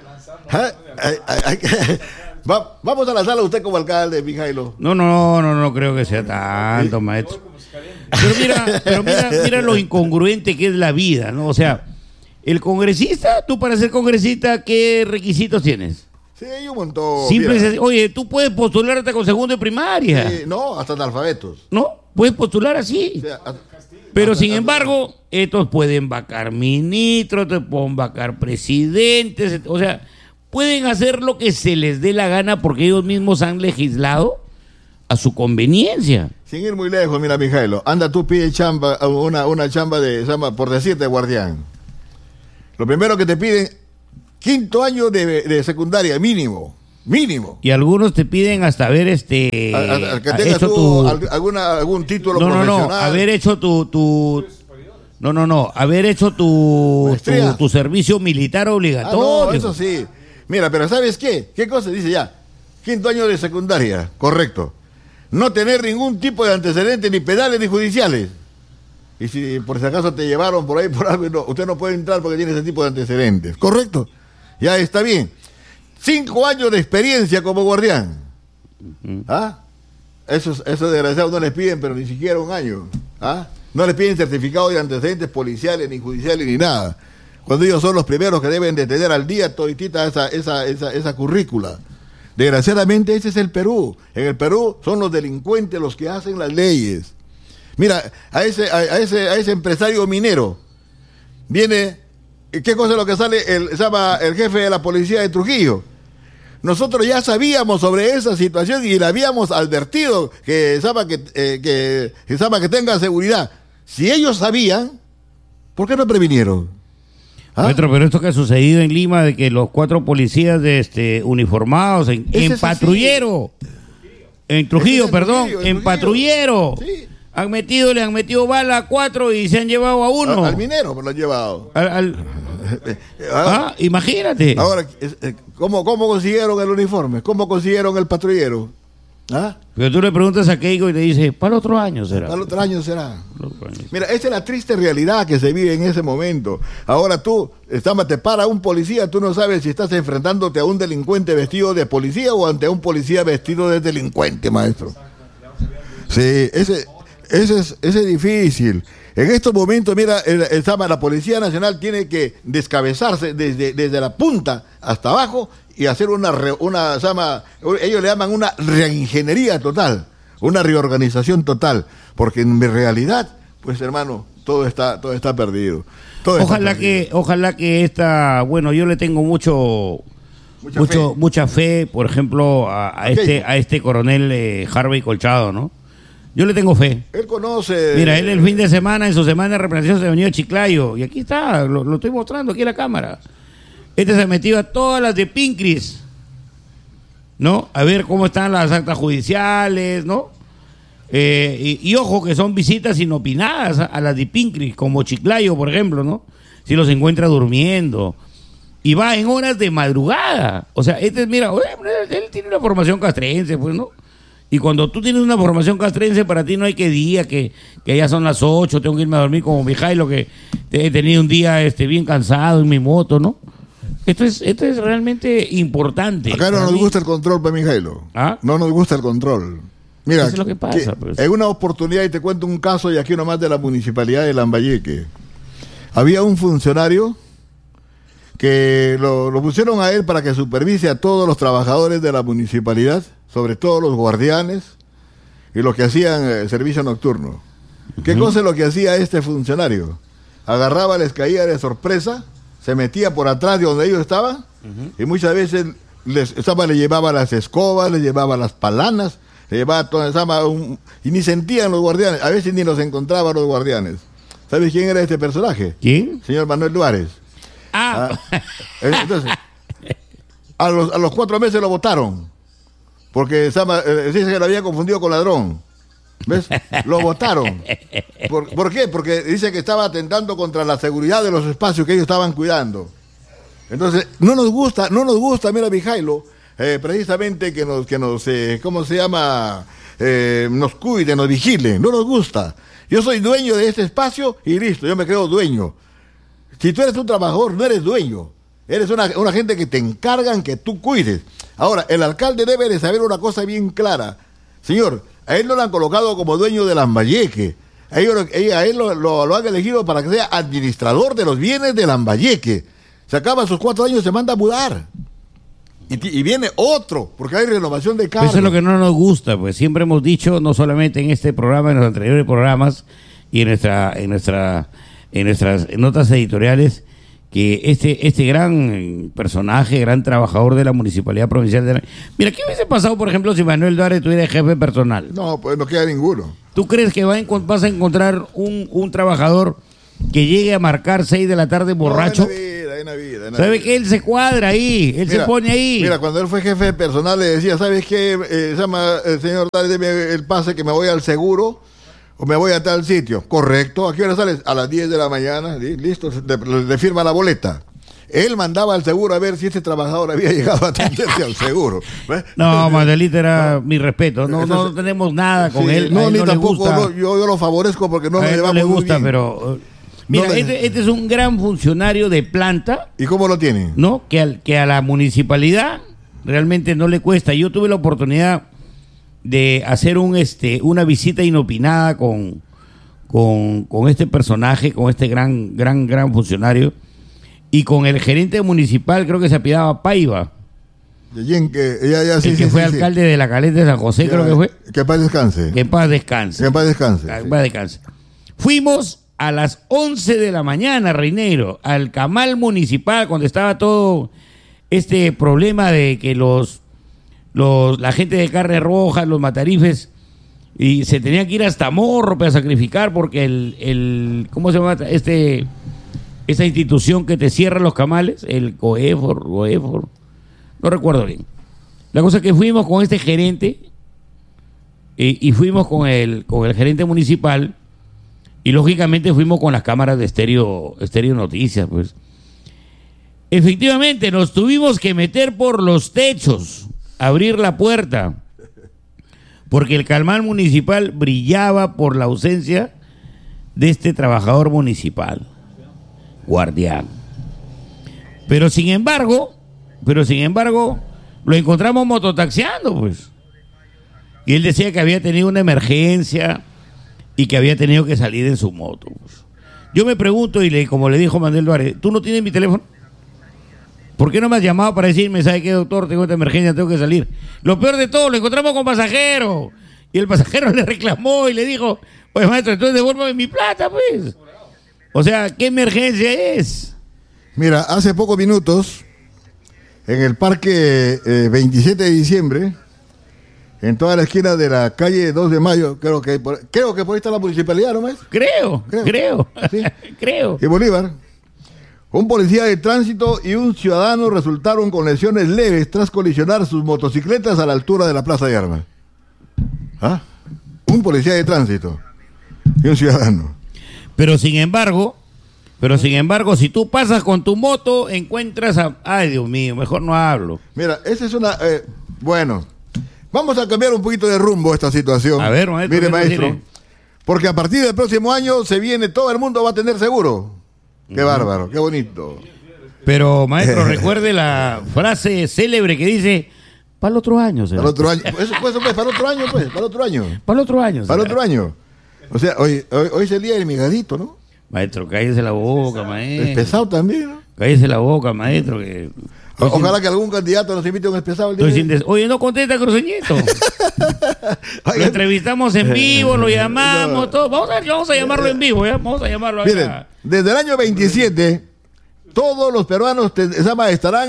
C: Vamos a lanzarlo a usted como alcalde, Mijailo.
A: No creo que sea tanto, maestro. Pero mira lo incongruente que es la vida, ¿no? O sea, el congresista, tú para ser congresista, ¿qué requisitos tienes?
C: Sí, hay un montón.
A: Oye, tú puedes postularte con segundo de primaria.
C: Sí, no, hasta analfabetos.
A: ¿No? Puedes postular así.
C: O sea,
A: Pero sin embargo, estos pueden vacar ministros, te pueden vacar presidentes, o sea, pueden hacer lo que se les dé la gana porque ellos mismos han legislado a su conveniencia.
C: Sin ir muy lejos, mira, Mijailo, anda tú pide chamba, una chamba por decirte, guardián. Lo primero que te piden, 5º año de secundaria, mínimo. Y
A: algunos te piden hasta haber
C: que tengas tú algún título profesional.
A: Haber hecho haber hecho tu servicio militar obligatorio.
C: No, eso sí. Mira, pero ¿sabes qué? ¿Qué cosa dice ya? 5º año de secundaria, correcto. No tener ningún tipo de antecedentes, ni penales ni judiciales. Y si por si acaso te llevaron por ahí por algo, no, usted no puede entrar porque tiene ese tipo de antecedentes. Correcto. Ya está bien. 5 años de experiencia como guardián. ¿Ah? Eso desgraciados no les piden, pero ni siquiera 1 año. ¿Ah? No les piden certificado de antecedentes policiales, ni judiciales, ni nada. Cuando ellos son los primeros que deben de tener al día toditita esa currícula. Desgraciadamente ese es el Perú. En el Perú son los delincuentes los que hacen las leyes. Mira, a ese empresario minero viene, ¿qué cosa es lo que sale? Se llama el jefe de la policía de Trujillo. Nosotros ya sabíamos sobre esa situación y le habíamos advertido que tenga seguridad. Si ellos sabían, ¿por qué no previnieron? ¿Ah?
A: Maestro, pero esto que ha sucedido en Lima, de que los 4 policías uniformados en patrullero, en Trujillo, en patrullero, sí. Le han metido bala a 4 y se han llevado a 1.
C: Al minero me lo han llevado.
A: Imagínate.
C: Ahora, ¿cómo consiguieron el uniforme? ¿Cómo consiguieron el patrullero? ¿Ah?
A: Pero tú le preguntas a Keiko y te dice, para el otro año será.
C: Para el otro año será. Mira, esa es la triste realidad que se vive en ese momento. Ahora te para un policía, tú no sabes si estás enfrentándote a un delincuente vestido de policía o ante un policía vestido de delincuente, maestro. Sí, ese es difícil. En estos momentos, mira, la Policía Nacional tiene que descabezarse desde la punta hasta abajo y hacer ellos le llaman una reingeniería total, una reorganización total, porque en realidad, pues hermano, todo está perdido.
A: Ojalá que yo le tengo mucha fe, por ejemplo, a este coronel Harvey Colchado, ¿no? Yo le tengo fe.
C: Él conoce.
A: Mira, él el fin de semana, en su semana de representación, se venía a Chiclayo. Y aquí está, lo estoy mostrando aquí en la cámara. Se metió a todas las de Pincris, ¿no? A ver cómo están las actas judiciales, ¿no? Y ojo, que son visitas inopinadas a las de Pincris, como Chiclayo, por ejemplo, ¿no? Si los encuentra durmiendo. Y va en horas de madrugada. O sea, mira, él tiene una formación castrense, pues, ¿no? Y cuando tú tienes una formación castrense, para ti no hay que día, que ya son las 8, tengo que irme a dormir como Mijailo, que he tenido un día bien cansado en mi moto, ¿no? Esto es realmente importante.
C: Acá no nos gusta el control, pues, Mijailo. ¿Ah? No nos gusta el control. Mira,
A: eso es lo que pasa, pues.
C: En una oportunidad, y te cuento un caso, y aquí nomás de la municipalidad de Lambayeque. Había un funcionario que lo pusieron a él para que supervise a todos los trabajadores de la municipalidad, sobre todo los guardianes y los que hacían servicio nocturno. ¿Qué cosa es lo que hacía este funcionario? Agarraba, les caía de sorpresa, se metía por atrás de donde ellos estaban y muchas veces le llevaba las escobas, les llevaba las palanas, le llevaba todo, y ni sentían los guardianes, a veces ni los encontraban los guardianes. ¿Sabes quién era este personaje?
A: ¿Quién?
C: Señor Manuel Duárez. Entonces, a los 4 meses lo votaron. Porque dice que lo había confundido con ladrón. ¿Ves? Lo votaron. ¿Por qué? Porque dice que estaba atentando contra la seguridad de los espacios que ellos estaban cuidando. Entonces, no nos gusta, mira, Mijailo, precisamente que nos ¿cómo se llama? Nos cuide, nos vigile. No nos gusta. Yo soy dueño de este espacio y listo, yo me creo dueño. Si tú eres un trabajador, no eres dueño. Eres una gente que te encargan que tú cuides. Ahora, el alcalde debe de saber una cosa bien clara. Señor, a él no lo han colocado como dueño de Lambayeque. A él lo han elegido para que sea administrador de los bienes de Lambayeque. Se acaba sus 4 años, se manda a mudar. Y viene otro, porque hay renovación de cargos.
A: Eso es lo que no nos gusta, pues siempre hemos dicho, no solamente en este programa, en los anteriores programas, y en nuestras notas editoriales que este gran personaje, gran trabajador de la Municipalidad Provincial de Mira, ¿qué hubiese pasado, por ejemplo, si Manuel Duarte tuviera jefe personal?
C: No, pues no queda ninguno.
A: ¿Tú crees que vas a encontrar un trabajador que llegue a marcar 6 de la tarde borracho?
C: En la vida.
A: ¿Sabe que él se cuadra ahí? Él se pone ahí.
C: Mira, cuando él fue jefe personal le decía, ¿sabes qué? Señor, dame el pase que me voy al seguro o me voy a tal sitio. Correcto. ¿A qué hora sales? A las 10 de la mañana. Listo, le firma la boleta. Él mandaba al seguro a ver si este trabajador había llegado a atenderse al seguro.
A: No, Manuelito era mi respeto. No tenemos nada con él.
C: No, ni
A: no
C: tampoco.
A: Le gusta.
C: Yo lo favorezco porque no me
A: no le gusta,
C: bien.
A: pero... Mira, este es un gran funcionario de planta.
C: ¿Y cómo lo tiene?
A: ¿No? Que a la municipalidad realmente no le cuesta. Yo tuve la oportunidad de hacer una visita inopinada con este personaje, con este gran funcionario, y con el gerente municipal, creo que se apellidaba Paiva. Que fue alcalde de la Caleta de San José, creo que fue.
C: Que en paz descanse.
A: Que en paz descanse.
C: Que en paz descanse.
A: Que en paz descanse. Fuimos a las 11 de la mañana, Reinero, al Camal Municipal, cuando estaba todo este problema de que la gente de carne roja, los matarifes, y se tenían que ir hasta Morro para sacrificar porque ¿cómo se llama? Esa institución que te cierra los camales, el Goefor, no recuerdo bien. La cosa es que fuimos con este gerente y fuimos con el gerente municipal. Y lógicamente fuimos con las cámaras de Estéreo Noticias, pues. Efectivamente, nos tuvimos que meter por los techos, abrir la puerta, porque el Camal Municipal brillaba por la ausencia de este trabajador municipal, guardián. Pero sin embargo, lo encontramos mototaxiando, pues. Y él decía que había tenido una emergencia y que había tenido que salir en su moto. Yo me pregunto, como le dijo Manuel Duarte, ¿tú no tienes mi teléfono? ¿Por qué no me has llamado para decirme, ¿sabe qué, doctor? Tengo esta emergencia, tengo que salir. Lo peor de todo, lo encontramos con pasajero. Y el pasajero le reclamó y le dijo, pues maestro, entonces devuélvame mi plata, pues. O sea, ¿qué emergencia es?
C: Mira, hace pocos minutos, en el parque 27 de diciembre, en toda la esquina de la calle 2 de Mayo, creo que por ahí está la municipalidad, ¿no, maestro?
A: Creo.
C: Sí.
A: Creo.
C: Y Bolívar, un policía de tránsito y un ciudadano resultaron con lesiones leves tras colisionar sus motocicletas a la altura de la Plaza de Armas. ¿Ah? Un policía de tránsito y un ciudadano.
A: Pero sin embargo, si tú pasas con tu moto, encuentras Ay, Dios mío, mejor no hablo.
C: Mira, esa es una... bueno... Vamos a cambiar un poquito de rumbo esta situación.
A: A ver, maestro.
C: Mire, maestro, porque a partir del próximo año todo el mundo va a tener seguro. Qué bárbaro, qué bonito.
A: Pero, maestro, recuerde la frase célebre que dice, para el otro año.
C: Para el otro año. Para el otro año, pues. Para el otro año.
A: Para el otro año.
C: Para el otro año. O sea, hoy es el día del migadito, ¿no?
A: Maestro, cállese la boca, maestro.
C: Es pesado también, ¿no?
A: Cállese la boca, maestro, que...
C: Ojalá que algún candidato nos invite a un especial.
A: Oye, no contesta, Cruceñito. Lo entrevistamos en vivo, lo llamamos, todo. Vamos a llamarlo en vivo, ¿ya? Vamos a llamarlo acá.
C: Miren, desde el año 27, todos los peruanos estarán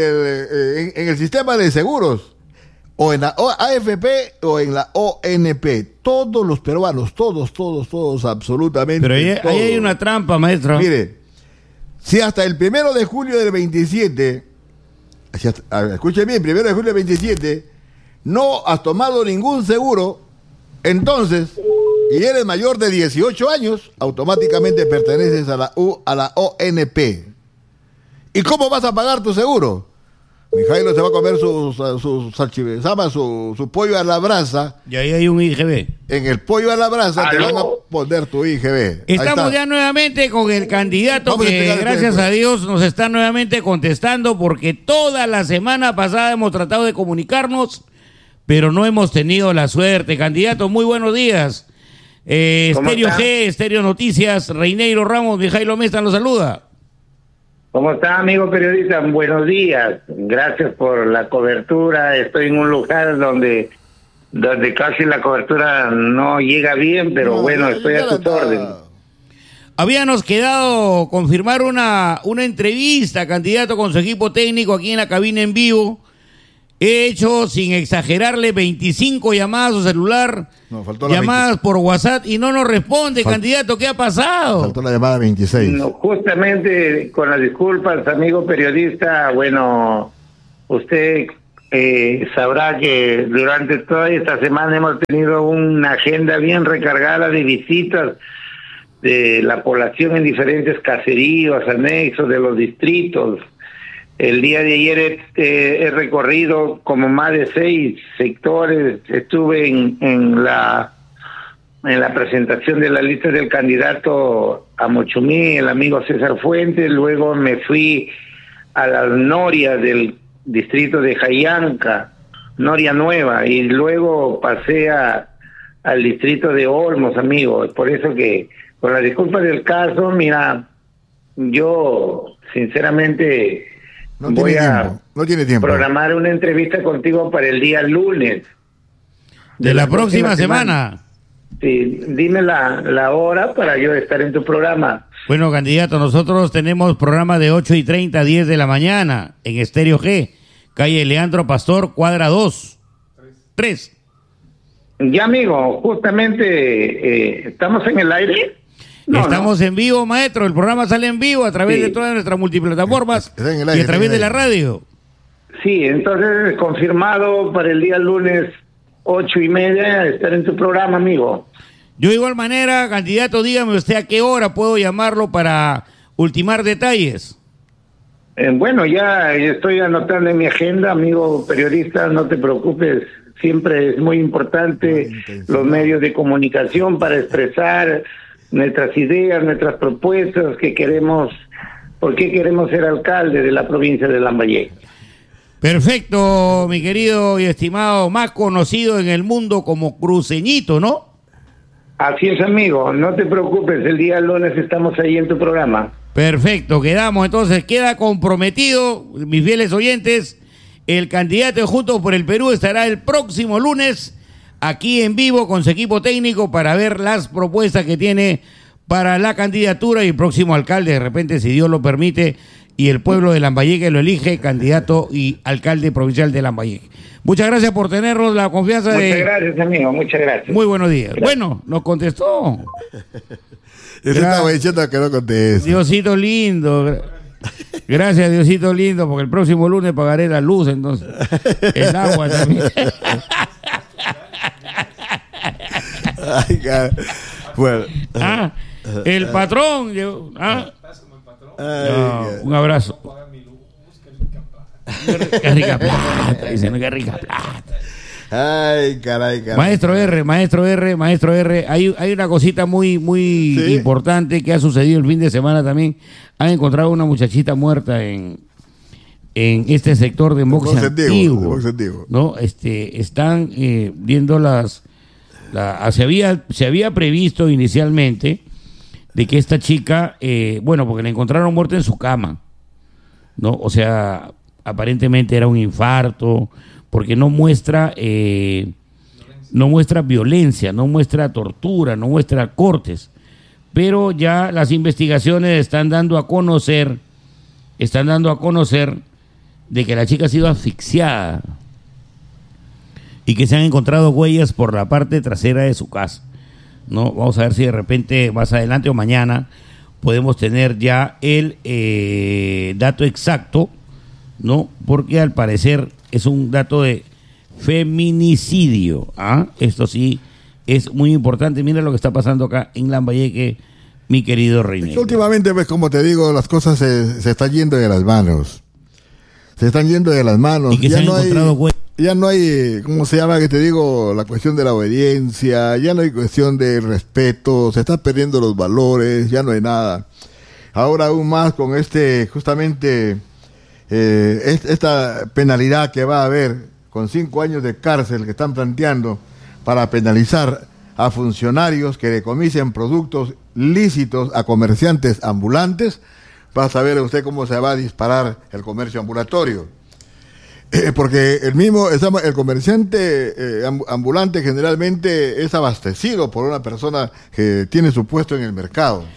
C: en el sistema de seguros, o en la AFP o en la ONP. Todos los peruanos, todos, absolutamente.
A: Pero ahí hay una trampa, maestro.
C: Mire, si hasta el 1 de julio del 27... Escuchen bien, 1 de julio del 27, no has tomado ningún seguro, entonces, y eres mayor de 18 años, automáticamente perteneces a la ONP. ¿Y cómo vas a pagar tu seguro? Mijailo se va a comer su pollo a la brasa.
A: Y ahí hay un IGB.
C: En el pollo a la brasa te van a poner tu IGB.
A: Estamos ya nuevamente con el candidato que, gracias a Dios, nos está nuevamente contestando, porque toda la semana pasada hemos tratado de comunicarnos, pero no hemos tenido la suerte. Candidato, muy buenos días. Estéreo G, Estéreo Noticias, Reinero Ramos, Mijailo Mesta los saluda.
D: ¿Cómo está, amigo periodista? Buenos días. Gracias por la cobertura. Estoy en un lugar donde donde casi la cobertura no llega bien, pero bueno, estoy a tus órdenes.
A: Habíamos quedado confirmar una entrevista, candidato, con su equipo técnico aquí en la cabina en vivo. He hecho, sin exagerarle, 25 llamadas a su celular, llamadas por WhatsApp, y no nos responde, candidato. ¿Qué ha pasado?
C: Faltó la llamada 26.
D: No, justamente, con las disculpas, amigo periodista, bueno, usted sabrá que durante toda esta semana hemos tenido una agenda bien recargada de visitas de la población en diferentes caseríos, anexos de los distritos. El día de ayer he recorrido como más de 6 sectores. Estuve en la presentación de la lista del candidato a Mochumí, el amigo César Fuentes. Luego me fui a las norias del distrito de Jayanca, Noria Nueva, y luego pasé al distrito de Olmos, amigo. Por eso que, con la disculpa del caso, mira, yo sinceramente voy a programar una entrevista contigo para el día lunes
A: de la próxima semana.
D: Sí, dime la hora para yo estar en tu programa.
A: Bueno, candidato, nosotros tenemos programa de 8:30 a 10 de la mañana en Estéreo G, calle Leandro Pastor, cuadra 2. 3.
D: Ya, amigo, justamente estamos en el aire.
A: Estamos en vivo, maestro. El programa sale en vivo a través de todas nuestras multiplataformas y a través de la radio.
D: Sí, entonces confirmado para el día lunes 8:30 estar en tu programa, amigo.
A: Yo de igual manera, candidato, dígame usted a qué hora puedo llamarlo para ultimar detalles.
D: Bueno, ya estoy anotando en mi agenda, amigo periodista, no te preocupes. Siempre es muy importante los medios de comunicación para expresar nuestras ideas, nuestras propuestas, que queremos, por qué queremos ser alcalde de la provincia de Lambayeque.
A: Perfecto, mi querido y estimado, más conocido en el mundo como Cruceñito, ¿no?
D: Así es, amigo, no te preocupes, el día lunes estamos ahí en tu programa.
A: Perfecto, quedamos, entonces queda comprometido, mis fieles oyentes, el candidato de Juntos por el Perú estará el próximo lunes aquí en vivo con su equipo técnico para ver las propuestas que tiene para la candidatura y el próximo alcalde, de repente, si Dios lo permite, y el pueblo de Lambayeque lo elige candidato y alcalde provincial de Lambayeque. Muchas gracias por tenernos la confianza.
D: Muchas gracias, amigo, muchas gracias.
A: Muy buenos días. Gracias. Bueno, nos contestó.
C: Eso estaba diciendo que no contestó.
A: Diosito lindo. Gracias, Diosito lindo, porque el próximo lunes pagaré la luz, entonces. El agua también.
C: Ay, bueno.
A: El patrón. No, un abrazo. Qué rica plata, dicen, qué rica plata.
C: Ay, caray.
A: Maestro R, hay una cosita muy importante que ha sucedido el fin de semana también. Han encontrado una muchachita muerta en este sector de Mox Antiguo, ¿no? Están viendo se había previsto inicialmente de que esta chica, porque la encontraron muerta en su cama, ¿no? O sea, aparentemente era un infarto, porque no muestra violencia, no muestra tortura, no muestra cortes, pero ya las investigaciones están dando a conocer de que la chica ha sido asfixiada y que se han encontrado huellas por la parte trasera de su casa, ¿no? Vamos a ver si de repente más adelante o mañana podemos tener ya el dato exacto, ¿no? Porque al parecer es un dato de feminicidio. Esto sí es muy importante. Mira lo que está pasando acá en Lambayeque, mi querido Reinaldo.
C: Últimamente, pues, como te digo, las cosas se están yendo de las manos. Se están yendo de las manos.
A: Y que
C: ya no hay, ¿cómo se llama? Que te digo, la cuestión de la obediencia, ya no hay cuestión de respeto, se están perdiendo los valores, ya no hay nada. Ahora aún más con justamente esta penalidad que va a haber con 5 años de cárcel que están planteando para penalizar a funcionarios que decomisen productos lícitos a comerciantes ambulantes. Va a saber usted cómo se va a disparar el comercio ambulatorio. Porque el comerciante ambulante generalmente es abastecido por una persona que tiene su puesto en el mercado.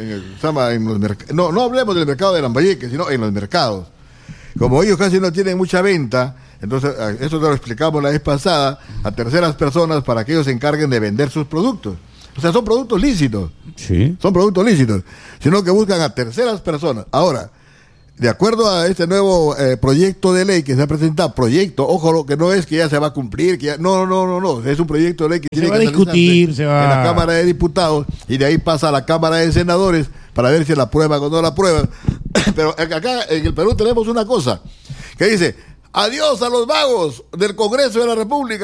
C: No hablemos del mercado de Lambayeque, sino en los mercados. Como ellos casi no tienen mucha venta, entonces eso te lo explicamos la vez pasada, a terceras personas para que ellos se encarguen de vender sus productos. O sea, son productos lícitos.
A: Sí.
C: Son productos lícitos, sino que buscan a terceras personas. Ahora, de acuerdo a este nuevo proyecto de ley que se ha presentado, ojo, que no es que ya se va a cumplir, no, es un proyecto de ley que tiene que
A: discutir,
C: en la Cámara de Diputados y de ahí pasa a la Cámara de Senadores para ver si la aprueban o no la aprueban. Pero acá en el Perú tenemos una cosa que dice: adiós a los vagos del Congreso de la República.